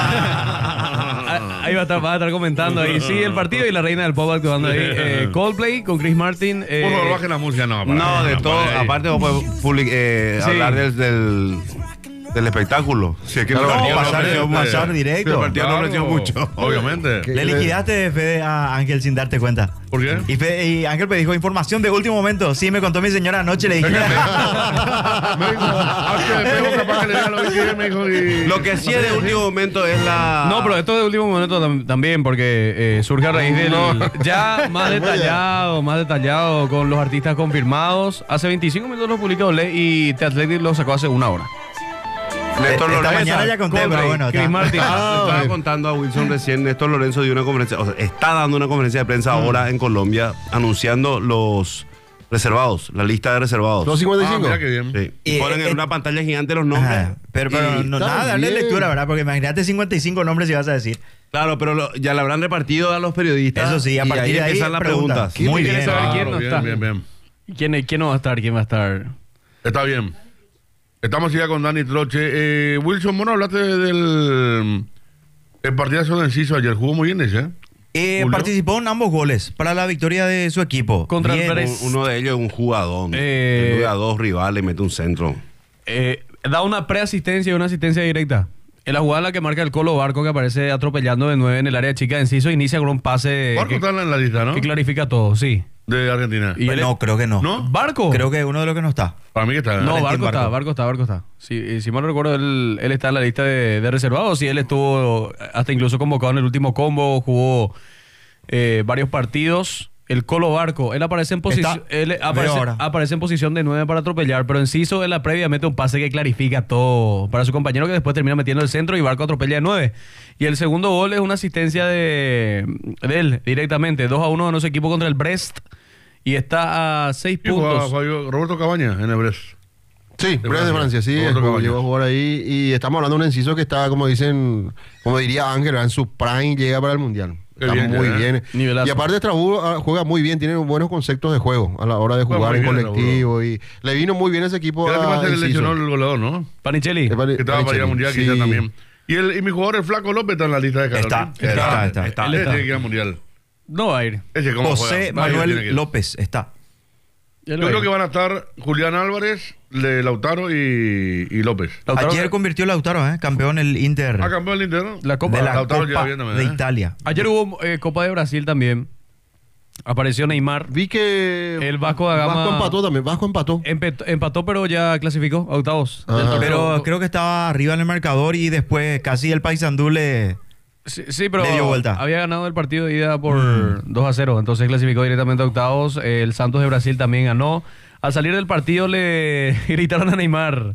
Ahí va a estar comentando ahí. Sí, el partido y la reina del pop actuando ahí. Coldplay con Chris Martin. Por favor, bajen la música, no. No, de todo. para ahí. Aparte, vos podés Sí. hablar del espectáculo. Si es que el Claro, partido pasar- no ofreció pasar mucho. directo. El partido no Claro, ofreció mucho. Obviamente. Le liquidaste, Fede, a Ángel sin darte cuenta. ¿Por qué? Y Ángel me dijo información de último momento. Sí, me contó mi señora anoche, le dije. Me dijo, capaz que le diga lo que me dijo y... Lo que sí es de último momento es la. No, pero esto de último momento también, porque surge a raíz del. Ya más detallado con los artistas confirmados. Hace 25 minutos lo publicó Le y The Athletic lo sacó hace una hora. Néstor Esta Lorenzo. mañana ya conté, pero Coldplay, bueno. Chris está. Martin. Estaba contando a Wilson recién, Néstor Lorenzo dio una conferencia, o sea, está dando una conferencia de prensa ahora en Colombia anunciando los reservados, la lista de reservados. Los 55. Ah, mira qué bien. Sí. Y Y, ponen en una pantalla gigante los nombres. Ajá. Pero Y- no, está nada, darle bien. lectura, ¿verdad? Porque imagínate 55 nombres si vas a decir. Claro, pero ya le habrán repartido a los periodistas. Eso sí, a y partir de ahí empiezan las preguntas. preguntas. Muy ¿Quién bien. quiere saber quién no bien, está? bien, bien. ¿Quién no va a estar? ¿Quién va a estar? Está bien. Estamos ya con Dani Troche. Wilson, bueno, hablaste del el partidazo de Enciso ayer. Jugó muy bien ese, ¿eh? Julio. Participó en ambos goles para la victoria de su equipo. Contra el Bien. Pérez. Uno de ellos es un jugador. Eh, A dos rivales, mete un centro. Da una preasistencia y una asistencia directa. En la jugada en la que marca el Colo Barco, que aparece atropellando de 9 en el área chica de Enciso, inicia con un pase Barco está en la lista, ¿no? que clarifica todo, sí. De Argentina. Y él- No, creo que no. ¿No? ¿Barco? Creo que uno de los que no está. Para mí que está. No, Valentín Barco está. Sí, si mal no recuerdo, él está en la lista de reservados. Sí, él estuvo hasta incluso convocado en el último combo, jugó varios partidos. El Colo Barco, él aparece en posición, Está- veo ahora. aparece en posición de 9 para atropellar, pero Enciso en la previa mete un pase que clarifica todo para su compañero, que después termina metiendo el centro y Barco atropella de 9. Y el segundo gol es una asistencia de él directamente, 2-1 de nuestro equipo contra el Brest, y está a 6 Sí, jugaba puntos. Roberto Cabaña en el Brest. Sí, Brest de Francia, sí, Roberto Cabañas. llegó a jugar ahí y estamos hablando de un Enciso que está, como dicen, como diría Ángel, en su prime, llega para el Mundial. Qué Está bien, muy ya, ¿eh? bien. Nivelazo. Y aparte Estrasburgo juega muy bien, tiene buenos conceptos de juego a la hora de Juega jugar muy en bien colectivo y le vino muy bien ese equipo Qué lástima a se le Enciso. lesionó el goleador, ¿no? Panicelli. Pari- Que estaba para ir al Mundial, sí. quizás también. Y mi jugador, el Flaco López, está en la lista de Carol. Está. Él está. Ese tiene que ir al Mundial. No va a ir. Ese cómo José juega. Tiene que Manuel ir. López está. Ya Yo lo creo va que a ir. van a estar Julián Álvarez, Lautaro y López. Lautaro- Ayer convirtió Lautaro, campeón el Inter Ah, campeón del Inter, ¿no? la Copa. de la Lautaro Copa lleva bien también, de ¿eh? Italia. Ayer hubo Copa de Brasil también. Apareció Neymar. Vi que El Vasco da Gama- Vasco empató también, Vasco empató. Empató, pero ya clasificó a octavos. Ah. del torneo. Pero creo que estaba arriba en el marcador y después casi el Paysandú le... Sí, pero le dio vuelta. había ganado el partido de ida por 2-0. Entonces clasificó directamente a octavos. El Santos de Brasil también ganó. Al salir del partido le gritaron a Neymar: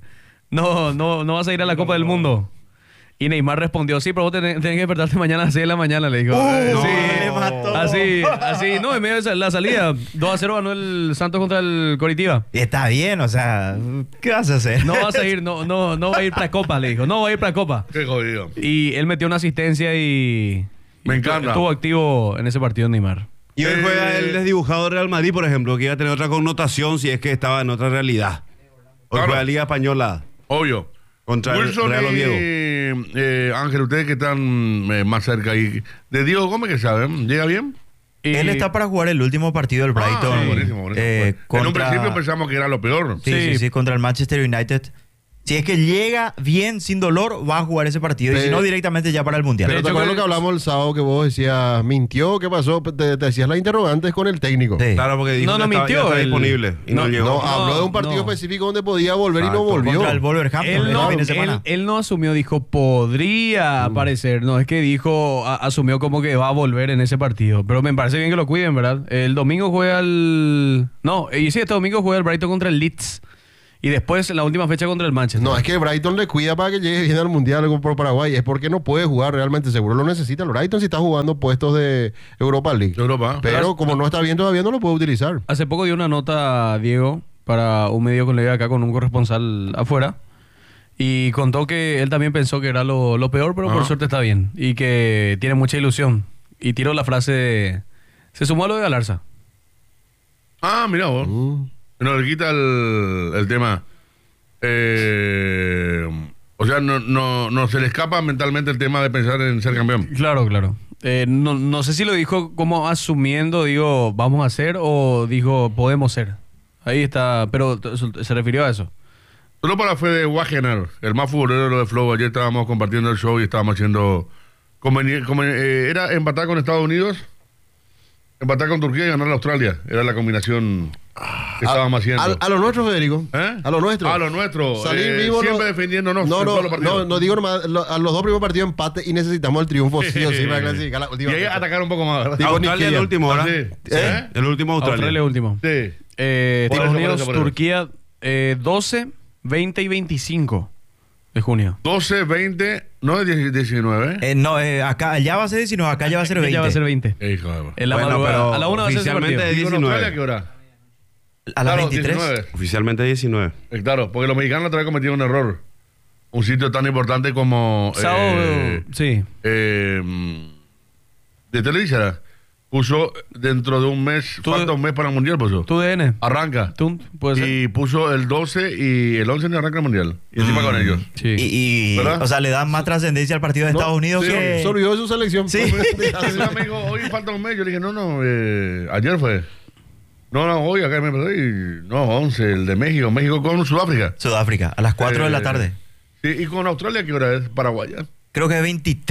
no vas a ir a la Copa del Mundo. Y Neymar respondió: sí, pero vos tenés que despertarte mañana a las 6 de la mañana, le dijo. le mató. Así, no, en medio de la salida, 2-0 ganó el Santos contra el Coritiba. Y está bien, o sea, ¿qué vas a hacer? No vas a ir, no va a ir para Copa, le dijo. No va a ir para Copa. Qué jodido. Y él metió una asistencia y Me encanta. estuvo activo en ese partido Neymar. Y hoy juega el desdibujado Real Madrid, por ejemplo, que iba a tener otra connotación si es que estaba en otra realidad. Hoy Claro. juega Liga Española Obvio. contra el Wilson Real y Oviedo. Ángel, ustedes que están más cerca ahí. De Diego Gómez, que saben, ¿llega bien? Y- Él está para jugar el último partido del Brighton. Ah, buenísimo, buenísimo. En un contra- principio pensamos que era lo peor. Sí, contra el Manchester United. Si es que llega bien, sin dolor, va a jugar ese partido. Y si Pero- no, directamente ya para el Mundial. Pero te acuerdas lo que hablamos el sábado que vos decías, mintió, ¿qué pasó? Te decías las interrogantes con el técnico. Sí. Claro, porque dijo No, no que estaba- mintió, ya está él- disponible y no, no, llegó. No, habló de un no. partido específico donde podía volver y no Exacto. volvió. Contra el Wolverhampton Él el no, fin de semana. él no asumió, dijo, podría aparecer. No, es que dijo, asumió como que va a volver en ese partido. Pero me parece bien que lo cuiden, ¿verdad? El domingo juega el... No, y sí, este domingo juega el Brighton contra el Leeds. Y después, en la última fecha, contra el Manchester. No, es que Brighton le cuida para que llegue bien al Mundial por Paraguay. Es porque no puede jugar realmente. Seguro lo necesita. El Brighton si está jugando puestos de Europa League. Europa. Pero como no está bien todavía, no lo puede utilizar. Hace poco dio una nota, Diego, para un medio colega acá con un corresponsal afuera. Y contó que él también pensó que era lo peor, pero por suerte está bien. Y que tiene mucha ilusión. Y tiró la frase... Se sumó a lo de Galarza. Ah, mira vos. No le quita el tema. O sea, no se le escapa mentalmente el tema de pensar en ser campeón. Claro, claro. No sé si lo dijo como asumiendo, digo, vamos a hacer, o dijo, podemos ser. Ahí está, pero se refirió a eso. Solo para Fede Wagener, el más futbolero de lo de Flow. Ayer estábamos compartiendo el show y estábamos haciendo... era empatar con Estados Unidos, empatar con Turquía y ganar a Australia. Era la combinación que estábamos haciendo. A lo nuestro, Federico. ¿Eh? A lo nuestro. A lo nuestro. Salir vivo. Siempre defendiéndonos. No, en todos los no, partidos. no digo nomás. A los dos primeros partidos empate y necesitamos el triunfo sí o sí para clasificar la Y última. ahí fecha. atacar un poco más, ¿verdad? Digo, Australia Nigeria. el último, ¿verdad? Sí. ¿Eh? El último Australia Australia. último. Sí. Estados Por Unidos, eso. Turquía, 12, 20 y 25 de junio. 12, 20, no es 19. No, acá ya va a ser 19, acá ya va a ser 20. Ya va a ser 20. Hijo de... En la Bueno, madrugada. pero A la 1 va a ser ese oficialmente partido. es ¿Y con 19. Australia qué hora? A las Claro, 23. 19. Oficialmente 19. Claro, porque los mexicanos otra vez cometieron un error. Un sitio tan importante como... Sábado, sí. de Televisa puso dentro de un mes, Tú- falta un mes para el Mundial, puso. Tu DN. Arranca. Puede ser. Y puso el 12 y el 11 ni arranca el Mundial. Y encima con ellos. Sí. ¿Verdad? O sea, le dan más trascendencia al partido de No, Estados Unidos sí, que... Se olvidó de su selección. Sí. Así me dijo, hoy falta un mes. Yo le dije, no, ayer fue. No, hoy acá me empezó y... No, 11, el de México. México con Sudáfrica. Sudáfrica, a las 4 de la tarde. Sí, y con Australia, ¿qué hora es? Paraguaya. Creo que es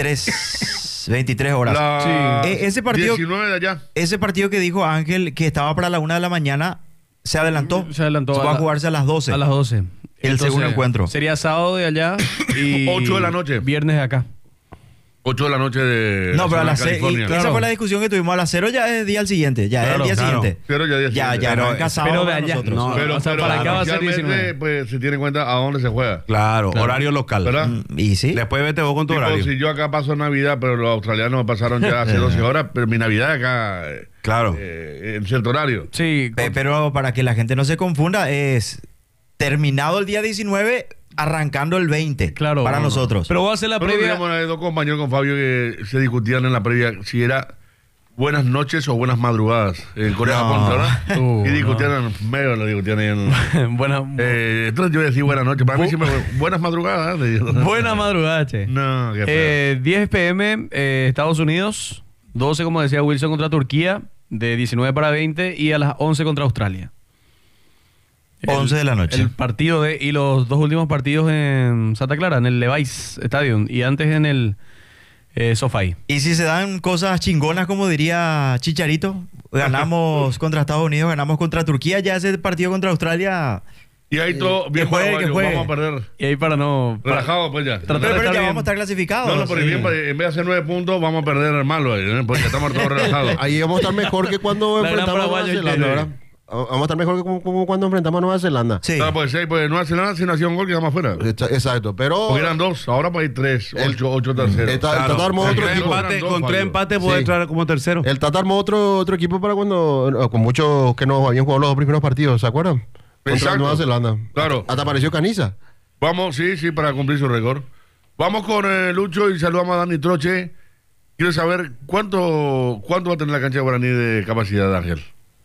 23 horas. La Ese partido- 19 de allá. Ese partido que dijo Ángel, que estaba para la 1 de la mañana, se adelantó. Se adelantó Va a jugarse a las 12. A las 12. El segundo encuentro. Sería sábado de allá y 8 de la noche. Viernes de acá. 8 de la noche de No, pero a la las zona de 6. California. Esa fue la discusión que tuvimos. A las 0 ya es día al siguiente. Ya es el Claro, día claro. siguiente. Pero ya día Ya siguiente. arranca sábado pero de para allá. nosotros. No, Pero, o sea, pero para acá va a ser oficialmente, 19. pues se tiene en cuenta a dónde se juega. Claro, horario local. ¿Verdad? Y sí. Después vete vos con tu Tipo, horario. si yo acá paso Navidad, pero los australianos pasaron ya hace 12 horas, pero mi Navidad acá Claro. en cierto horario. Sí. Pero para que la gente no se confunda, es terminado el día 19, arrancando el 20. Claro. Para No, no. nosotros. Pero voy a hacer la Pero previa. teníamos dos compañeros con Fabio que se discutían en la previa si era buenas noches o buenas madrugadas en Corea No. Japón, ¿verdad? No. Y discutían, medio lo discutían ahí en... Buena, entonces yo decía buenas noches. Para mí siempre fue buenas madrugadas. le digo. buena madrugada, che. No, qué feo. 10 p.m. Estados Unidos, 12 como decía Wilson contra Turquía, de 19 para 20 y a las 11 contra Australia. 11 de la noche. El partido y los dos últimos partidos en Santa Clara, en el Levi's Stadium y antes en el SoFi. Y si se dan cosas chingonas, como diría Chicharito, ganamos contra Estados Unidos, ganamos contra Turquía, ya ese partido contra Australia. Y ahí todo bien juegue, paraguayo, que juegue. vamos a perder. Y ahí para no... Relajado, pues ya. Tratar de Pero estar ya bien. vamos a estar clasificados. No, pero Sí. bien, en vez de hacer 9 puntos, vamos a perder el malo, porque estamos todos relajados. Ahí vamos a estar mejor que cuando La gran enfrentamos a Nueva paraguaya, Zelanda, sí. ¿verdad? Vamos a estar mejor que como cuando enfrentamos a Nueva Zelanda. Sí. Claro, pues sí, pues Nueva Zelanda si no hacía un gol quedamos afuera. Exacto, pero Porque eran 2, ahora pues hay 3, 8 terceros. el Tata armó Con otro tres equipo. empates, Con tres empates puede Sí. entrar como tercero. El Tata armó otro equipo para cuando, con muchos que no habían jugado los dos primeros partidos, ¿se acuerdan? Contra Exacto. Nueva Zelanda. Claro. Hasta apareció Caniza. Vamos, sí, para cumplir su récord. Vamos con Lucho y saludamos a Dani Troche. Quiero saber cuánto va a tener la cancha de Guaraní de capacidad, Ángel.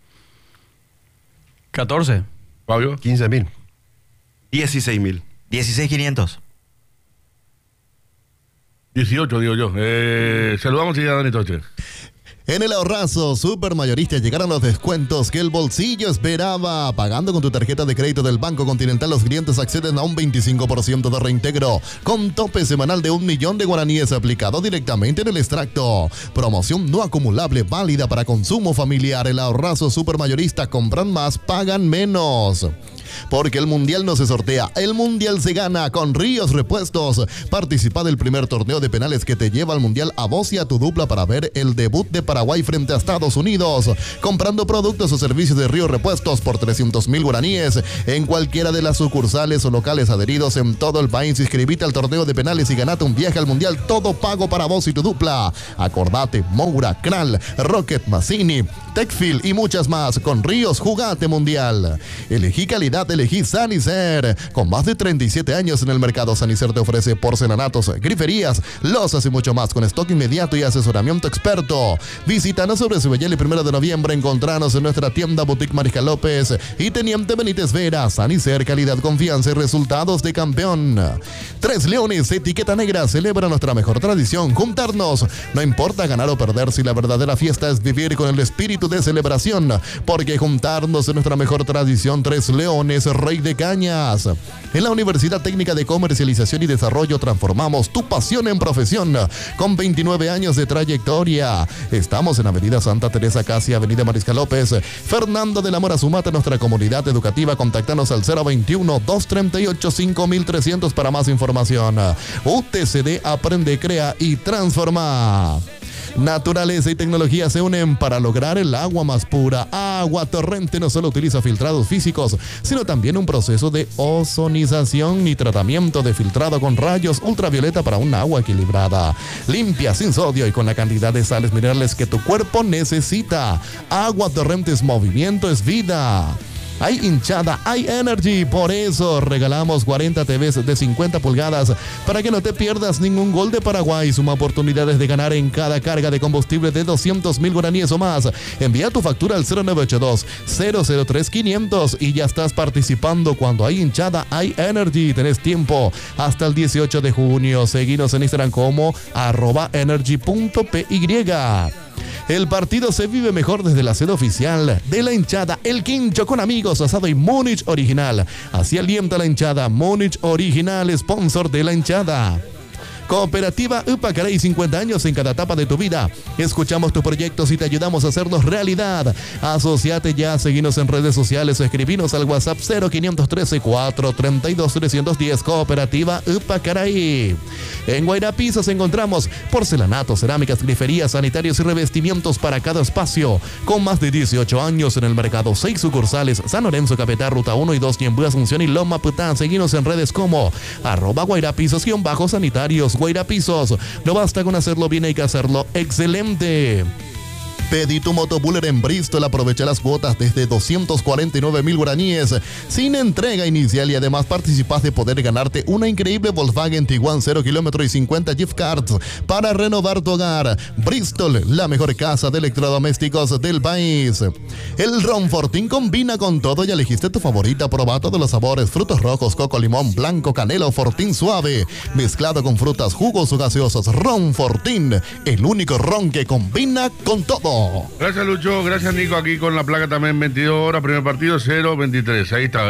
14. Fabio. 15.000. 16.000. 16,500. 18, digo yo. Saludamos y a Dani Troche. En el ahorrazo Supermayorista llegaron los descuentos que el bolsillo esperaba. Pagando con tu tarjeta de crédito del Banco Continental, los clientes acceden a un 25% de reintegro, con tope semanal de 1 millón de guaraníes aplicado directamente en el extracto. Promoción no acumulable válida para consumo familiar. El ahorrazo Supermayorista, compran más, pagan menos. Porque el mundial no se sortea, el mundial se gana con Ríos Repuestos. Participa del primer torneo de penales que te lleva al mundial a vos y a tu dupla para ver el debut de Paraguay frente a Estados Unidos. Comprando productos o servicios de Ríos Repuestos por 300.000 guaraníes en cualquiera de las sucursales o locales adheridos en todo el país. Inscribite al torneo de penales y ganate un viaje al mundial, todo pago para vos y tu dupla. Acordate, Moura, Kral, Rocket, Mazzini, Techfield y muchas más. Con Ríos, jugate mundial. Elegí calidad, elegí Sanicer. Con más de 37 años en el mercado, Sanicer te ofrece porcelanatos, griferías, losas y mucho más, con stock inmediato y asesoramiento experto. Visítanos sobre Subellele 1 de noviembre. Encontranos en nuestra tienda Boutique Mariscal López y Teniente Benítez Vera. Sanicer, calidad, confianza y resultados de campeón. Tres Leones, etiqueta negra, celebra nuestra mejor tradición: juntarnos. No importa ganar o perder, si la verdadera fiesta es vivir con el espíritu de celebración, porque juntarnos es nuestra mejor tradición. Tres Leones, Rey de Cañas. En la Universidad Técnica de Comercialización y Desarrollo transformamos tu pasión en profesión, con 29 años de trayectoria. Estamos en Avenida Santa Teresa, casi Avenida Mariscal López. Fernando de la Mora, sumate a nuestra comunidad educativa. Contáctanos al 021-238-5300 para más información. UTCD, aprende, crea y transforma. Naturaleza y tecnología se unen para lograr el agua más pura. Agua Torrente no solo utiliza filtrados físicos, sino también un proceso de ozonización y tratamiento de filtrado con rayos ultravioleta para un agua equilibrada, limpia, sin sodio y con la cantidad de sales minerales que tu cuerpo necesita. Agua Torrente es movimiento, es vida. Hay hinchada, hay energy, por eso regalamos 40 TVs de 50 pulgadas para que no te pierdas ningún gol de Paraguay. Suma oportunidades de ganar en cada carga de combustible de 200.000 guaraníes o más. Envía tu factura al 0982-003-500 y ya estás participando. Cuando hay hinchada, hay energy. Tenés tiempo hasta el 18 de junio. Seguinos en Instagram como @energy.py. El partido se vive mejor desde la sede oficial de la hinchada. El Quincho con amigos, asado y Múnich original. Así alienta la hinchada. Múnich original, sponsor de la hinchada. Cooperativa Upacaray, 50 años en cada etapa de tu vida. Escuchamos tus proyectos y te ayudamos a hacerlos realidad. Asociate ya, seguinos en redes sociales o escribinos al WhatsApp 0513-432-310. Cooperativa Upacaray. En Guairapisos encontramos porcelanatos, cerámicas, griferías, sanitarios y revestimientos para cada espacio. Con más de 18 años en el mercado, 6 sucursales: San Lorenzo, Capital, Ruta 1 y 2, Ñemby, Asunción y Loma Pután. Seguinos en redes como @Guairapisos_sanitarios. Guairapisos, no basta con hacerlo bien, hay que hacerlo excelente. Pedí tu motobuller en Bristol, aprovecha las cuotas desde 249.000 guaraníes sin entrega inicial y además participas de poder ganarte una increíble Volkswagen Tiguan 0 kilómetro y 50 gift cards para renovar tu hogar. Bristol, la mejor casa de electrodomésticos del país. El Ron Fortín combina con todo y elegiste tu favorita. Proba todos los sabores: frutos rojos, coco, limón, blanco, canela o Fortín suave, mezclado con frutas, jugos o gaseosos. Ron Fortín, el único ron que combina con todo. Gracias, Lucho. Gracias, Nico. Aquí con la placa también, 22 horas, primer partido, 0-23. Ahí está.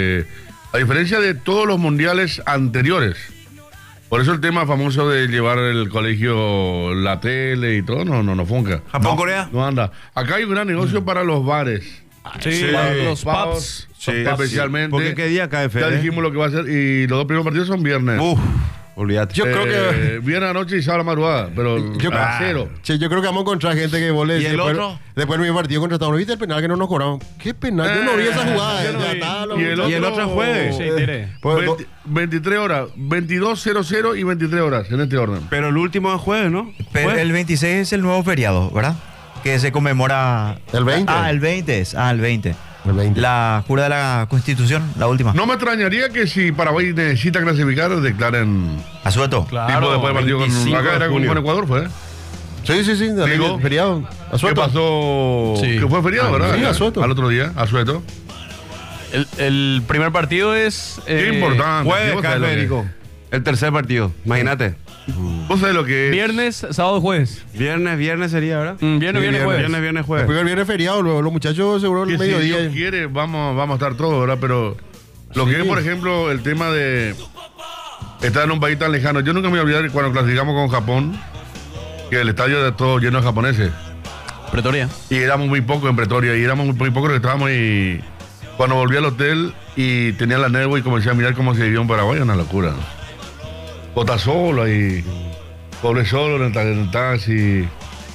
A diferencia de todos los mundiales anteriores. Por eso el tema famoso de llevar el colegio, la tele y todo, no funca. ¿Japón, Corea? No anda. Acá hay un gran negocio para los bares. Sí, Para los pubs, Sí, especialmente. Porque qué día cae Ya Fede. dijimos lo que va a ser. Y los dos primeros partidos son viernes. Olvídate. Yo creo que... Viernes anoche y sábado a la madrugada. Pero a cero. Che, yo creo que vamos a encontrar gente que vos le ¿Y decís el después, otro? después de mi partido contra Estados Unidos, ¿viste el penal que no nos cobraron? ¿Qué penal? Yo no vi esa jugada. yo no Ya vi. está, Y el otro jueves. Sí, diré. Pues, 23 horas, 22:00 y 23 horas en este orden. Pero el último es jueves, ¿no? Pero Jueves. el 26 es el nuevo feriado, ¿verdad? Que se conmemora... ¿El 20? El 20 es. El 20. El 20. La jura de la Constitución, la última. No me extrañaría que si Paraguay necesita clasificar, declaren Asueto. Claro, tipo después del partido 25 acá era de junio. con Ecuador, fue. sí, Digo, feriado. ¿Qué Asueto. pasó? Sí. Que fue feriado, ¿verdad? sí, Acá, Asueto. Al otro día, Asueto. El primer partido es... Qué importante. Jueves ¿sí? ¿Vos cae sabés lo que Federico. El tercer partido, imagínate. ¿Vos sabés lo que es? Viernes, sábado, jueves. Viernes sería, ¿verdad? Viernes, jueves. Viernes, Después jueves. el viernes feriado, luego los muchachos seguro Que el si mediodía. Dios quiere, vamos a estar todos, ¿verdad? Pero lo que es, por ejemplo, el tema de estar en un país tan lejano. Yo nunca me voy a olvidar cuando clasificamos con Japón, que el estadio de todo lleno de japoneses. Pretoria. Y éramos muy pocos en Pretoria, y éramos muy pocos los que estábamos. Y cuando volví al hotel y tenía la netbook y comencé a mirar cómo se vivía en Paraguay, una locura, ¿no? Bota solo ahí, pobre solo en el taxi.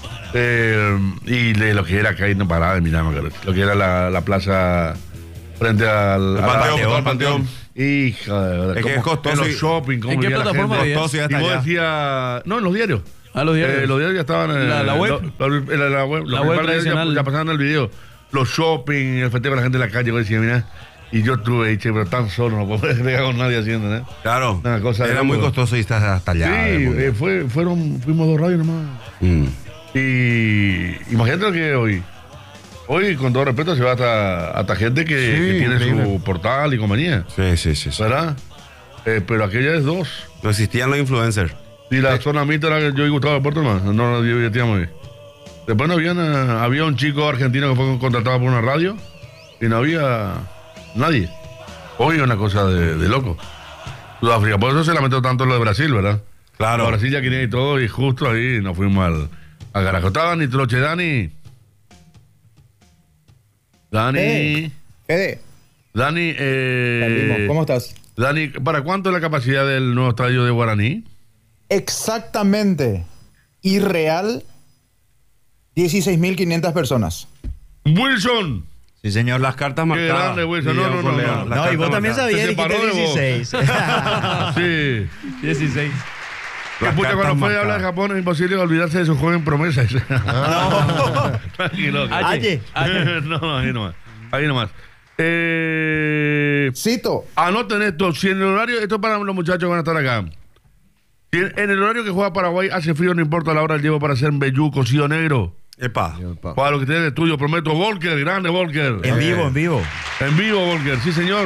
Y de lo que era acá, no paraba de mirar, lo que era la plaza frente al Panteón. Hija de verdad. Es que es costoso En los y- shopping, cómo ¿En qué vivía la plataforma gente. veías? Costoso y Y hasta vos allá. decías, no, en los diarios. Los diarios. Los diarios ya estaban en La web. La web. La web tradicional. Ya pasaban el video. Los shopping, el festejo de la gente en la calle. Yo decía, mira, y yo estuve, che, pero tan solo, no puedo pegar con nadie haciendo, ¿no? Claro, Una cosa de era muy loco. costoso y hasta allá. Sí, fuimos 2 radios nomás. Mm. Y imagínate lo que es hoy. Hoy, con todo respeto, se va hasta gente que tiene increíble. su portal y compañía. Sí. ¿Verdad? Pero aquella es 2. No existían los influencers. Y la zona mixta era que yo y Gustavo de Puerto más. No divertíamos ahí. Después no había un chico argentino que fue contratado por una radio y no había nadie. Hoy es una cosa de loco. Sudáfrica, por eso se lamentó tanto lo de Brasil, ¿verdad? Claro. Brasil ya quería y todo, y justo ahí nos fuimos al carajo. Estaba Dani Troche, Dani. Dani. Fede, Dani, Primo, ¿cómo estás? Dani, ¿para cuánto es la capacidad del nuevo estadio de Guaraní? Exactamente. Irreal, 16.500 personas. Wilson. Sí, señor. Las cartas Qué marcadas. grande, Wilson. No. Las No, y cartas vos también marcadas. sabías, Se dijiste separó de vos. 16. Sí. 16. Que Las pucha, cartas cuando fue a marcadas. hablar de Japón es imposible olvidarse de su joven promesa. Tranquilo. Aye. No, ahí nomás. Ahí nomás. Cito, Anoten esto. Si en el horario, esto es para los muchachos que van a estar acá. Si en el horario que juega Paraguay hace frío, no importa la hora, llevo para hacer vellú, cocido negro. Epa. Para lo que tiene de estudio, prometo. Volker, grande Volker. En vivo, en vivo. En vivo, Volker, sí, señor.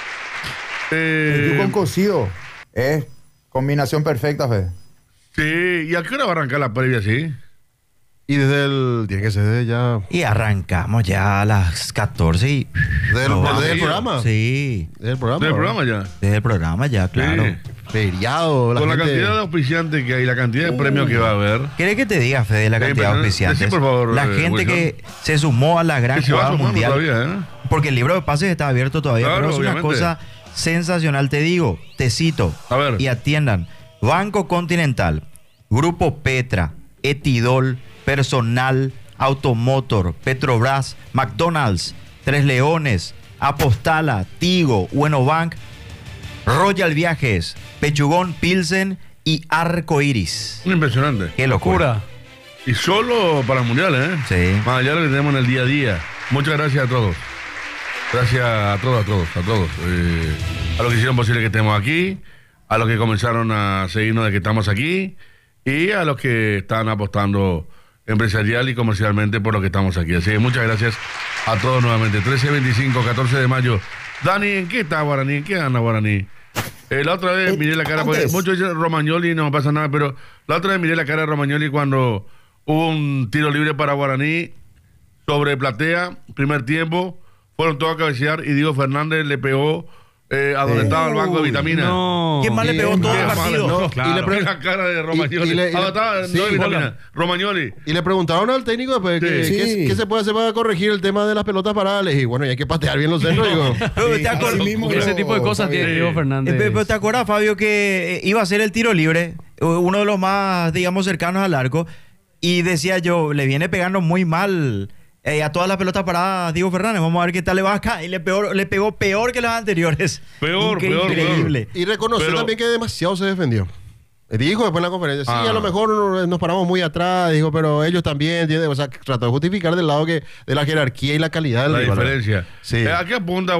yo con cocido. Es combinación perfecta, Fede. Sí, ¿y a qué hora va a arrancar la previa, sí? Y tiene que ser desde ya. Y arrancamos ya a las 14 y... Desde el programa. Sí, Desde el programa. Del programa ya. desde el programa ya, claro. Sí. Feriado. Con la gente- cantidad de auspiciantes que hay, la cantidad de premios que va a haber. ¿Querés que te diga, Fede, la cantidad de auspiciantes? Sí, por favor, la gente Wilson. que se sumó a la gran Que se va jugada sumando mundial. todavía, ¿eh? Porque el libro de pases está abierto todavía, Claro, pero es una obviamente. cosa sensacional. Te digo, te cito A ver. y atiendan. Banco Continental, Grupo Petra, Etidol, Personal, Automotor, Petrobras, McDonald's, Tres Leones, Apostala, Tigo, Buenobank, Royal Viajes, Pechugón Pilsen y Arco Iris. Impresionante. Qué locura. Y solo para el mundial, ¿eh? Sí. Más allá de lo que tenemos en el día a día. Muchas gracias a todos. Gracias a todos. A los que hicieron posible que estemos aquí, a los que comenzaron a seguirnos de que estamos aquí y a los que están apostando empresarial y comercialmente por lo que estamos aquí. Así que muchas gracias a todos nuevamente. 13, 25, 14 de mayo. Dani, ¿en qué está Guaraní? ¿En qué anda Guaraní? La otra vez miré la cara, porque antes. muchos dicen Romagnoli, no pasa nada, pero la otra vez miré la cara de Romagnoli cuando hubo un tiro libre para Guaraní sobre Platea, primer tiempo, fueron todos a cabecear y Diego Fernández le pegó a donde estaba el banco de vitamina. No. ¿Quién más le pegó Bien, todo el Qué partido? malo, no, Claro. y le pegó la cara de Romagnoli. Y le- ¿A dónde estaba? sí, No de vitamina. hola. Romagnoli. Y le preguntaron al técnico después Sí. ¿qué se puede hacer para corregir el tema de las pelotas paradas. Y bueno, y hay que patear bien los centros. Digo, Pero Sí, ¿te acordás? así mismo Ese lo- tipo de cosas tiene Diego Fernández. Pero ¿te acuerdas, Fabio, que iba a ser el tiro libre? Uno de los más, digamos, cercanos al arco. Y decía yo, le viene pegando muy mal a todas las pelotas paradas Diego Fernández. Vamos a ver qué tal le va acá. Y le pegó peor que las anteriores. Peor. Increíble. y reconoció Pero- también que demasiado se defendió. Dijo después en la conferencia, sí, Ah. a lo mejor nos paramos muy atrás, dijo, pero ellos también, ¿entiendes? O sea, trató de justificar del lado de la jerarquía y la calidad del La rival. diferencia. Sí. ¿A qué apunta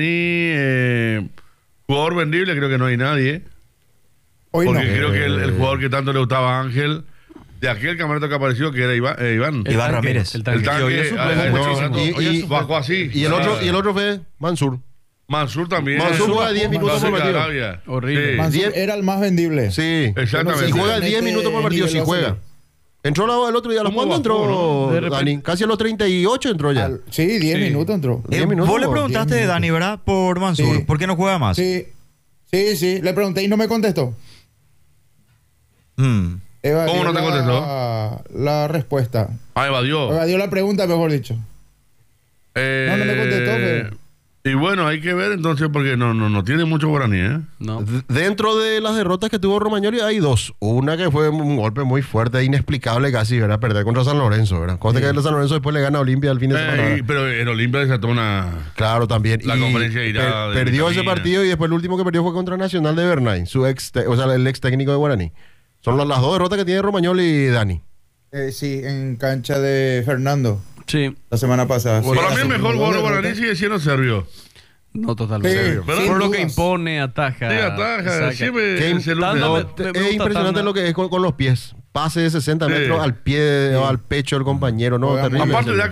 Guaraní? Jugador vendible, creo que no hay nadie. Hoy no. Porque creo que el jugador que tanto le gustaba a Ángel, de aquel campeonato que apareció, que era Iván. Iván tanque, Ramírez. El El tanque. tanque hoy es suplente, no, muchísimo. y bajó así. Y el otro fue Mansur. Mansur también. Mansur juega 10 minutos por partido. Arabia. Horrible. Sí. Mansur era el más vendible. Sí, Exactamente. y juega 10 minutos por partido, si juega. Entró el otro día, ¿a los ¿Cómo cuántos bajó, entró no? De repente- Dani? Casi a los 38 entró ya. Sí, 10 minutos entró. 10 minutos. Vos le preguntaste 10 de Dani, ¿verdad? Por Mansur. Sí. ¿Por qué no juega más? Sí, sí. Le pregunté y no me contestó. Mm. Evadió ¿Cómo no te contestó? La respuesta. Ah, evadió. Evadió la pregunta, mejor dicho. No me contestó, pero- Y bueno, hay que ver entonces porque no tiene mucho guaraní, ¿eh? No. Dentro de las derrotas que tuvo Romagnoli hay dos. Una que fue un golpe muy fuerte, inexplicable casi, ¿verdad? Perder contra San Lorenzo, ¿verdad? Cosa que el San Lorenzo después le gana a Olimpia al fin de semana. ¿verdad? Pero en Olimpia desató una... Claro, también. La conferencia de Irá de perdió ese Vitamina. partido y después el último que perdió fue contra Nacional de Bernay, el ex técnico de Guaraní. Son las dos derrotas que tiene Romagnoli y Dani. Sí, en cancha de Fernando, Sí. la semana pasada. Sí, Para mí el hace mejor como jugador de dos Guaraní derrotas. sigue siendo Serbio. No, totalmente. Sí, ¿verdad? sin Por lo que dudas. impone, ataja. Sí, ataja, saca. siempre Qué se luce. Tanda No, me es gusta impresionante Tanda. lo que es con los pies. Pase de 60 Sí. metros al pie o al pecho del compañero, ¿no? Juega muy Terrible. Aparte, bien. da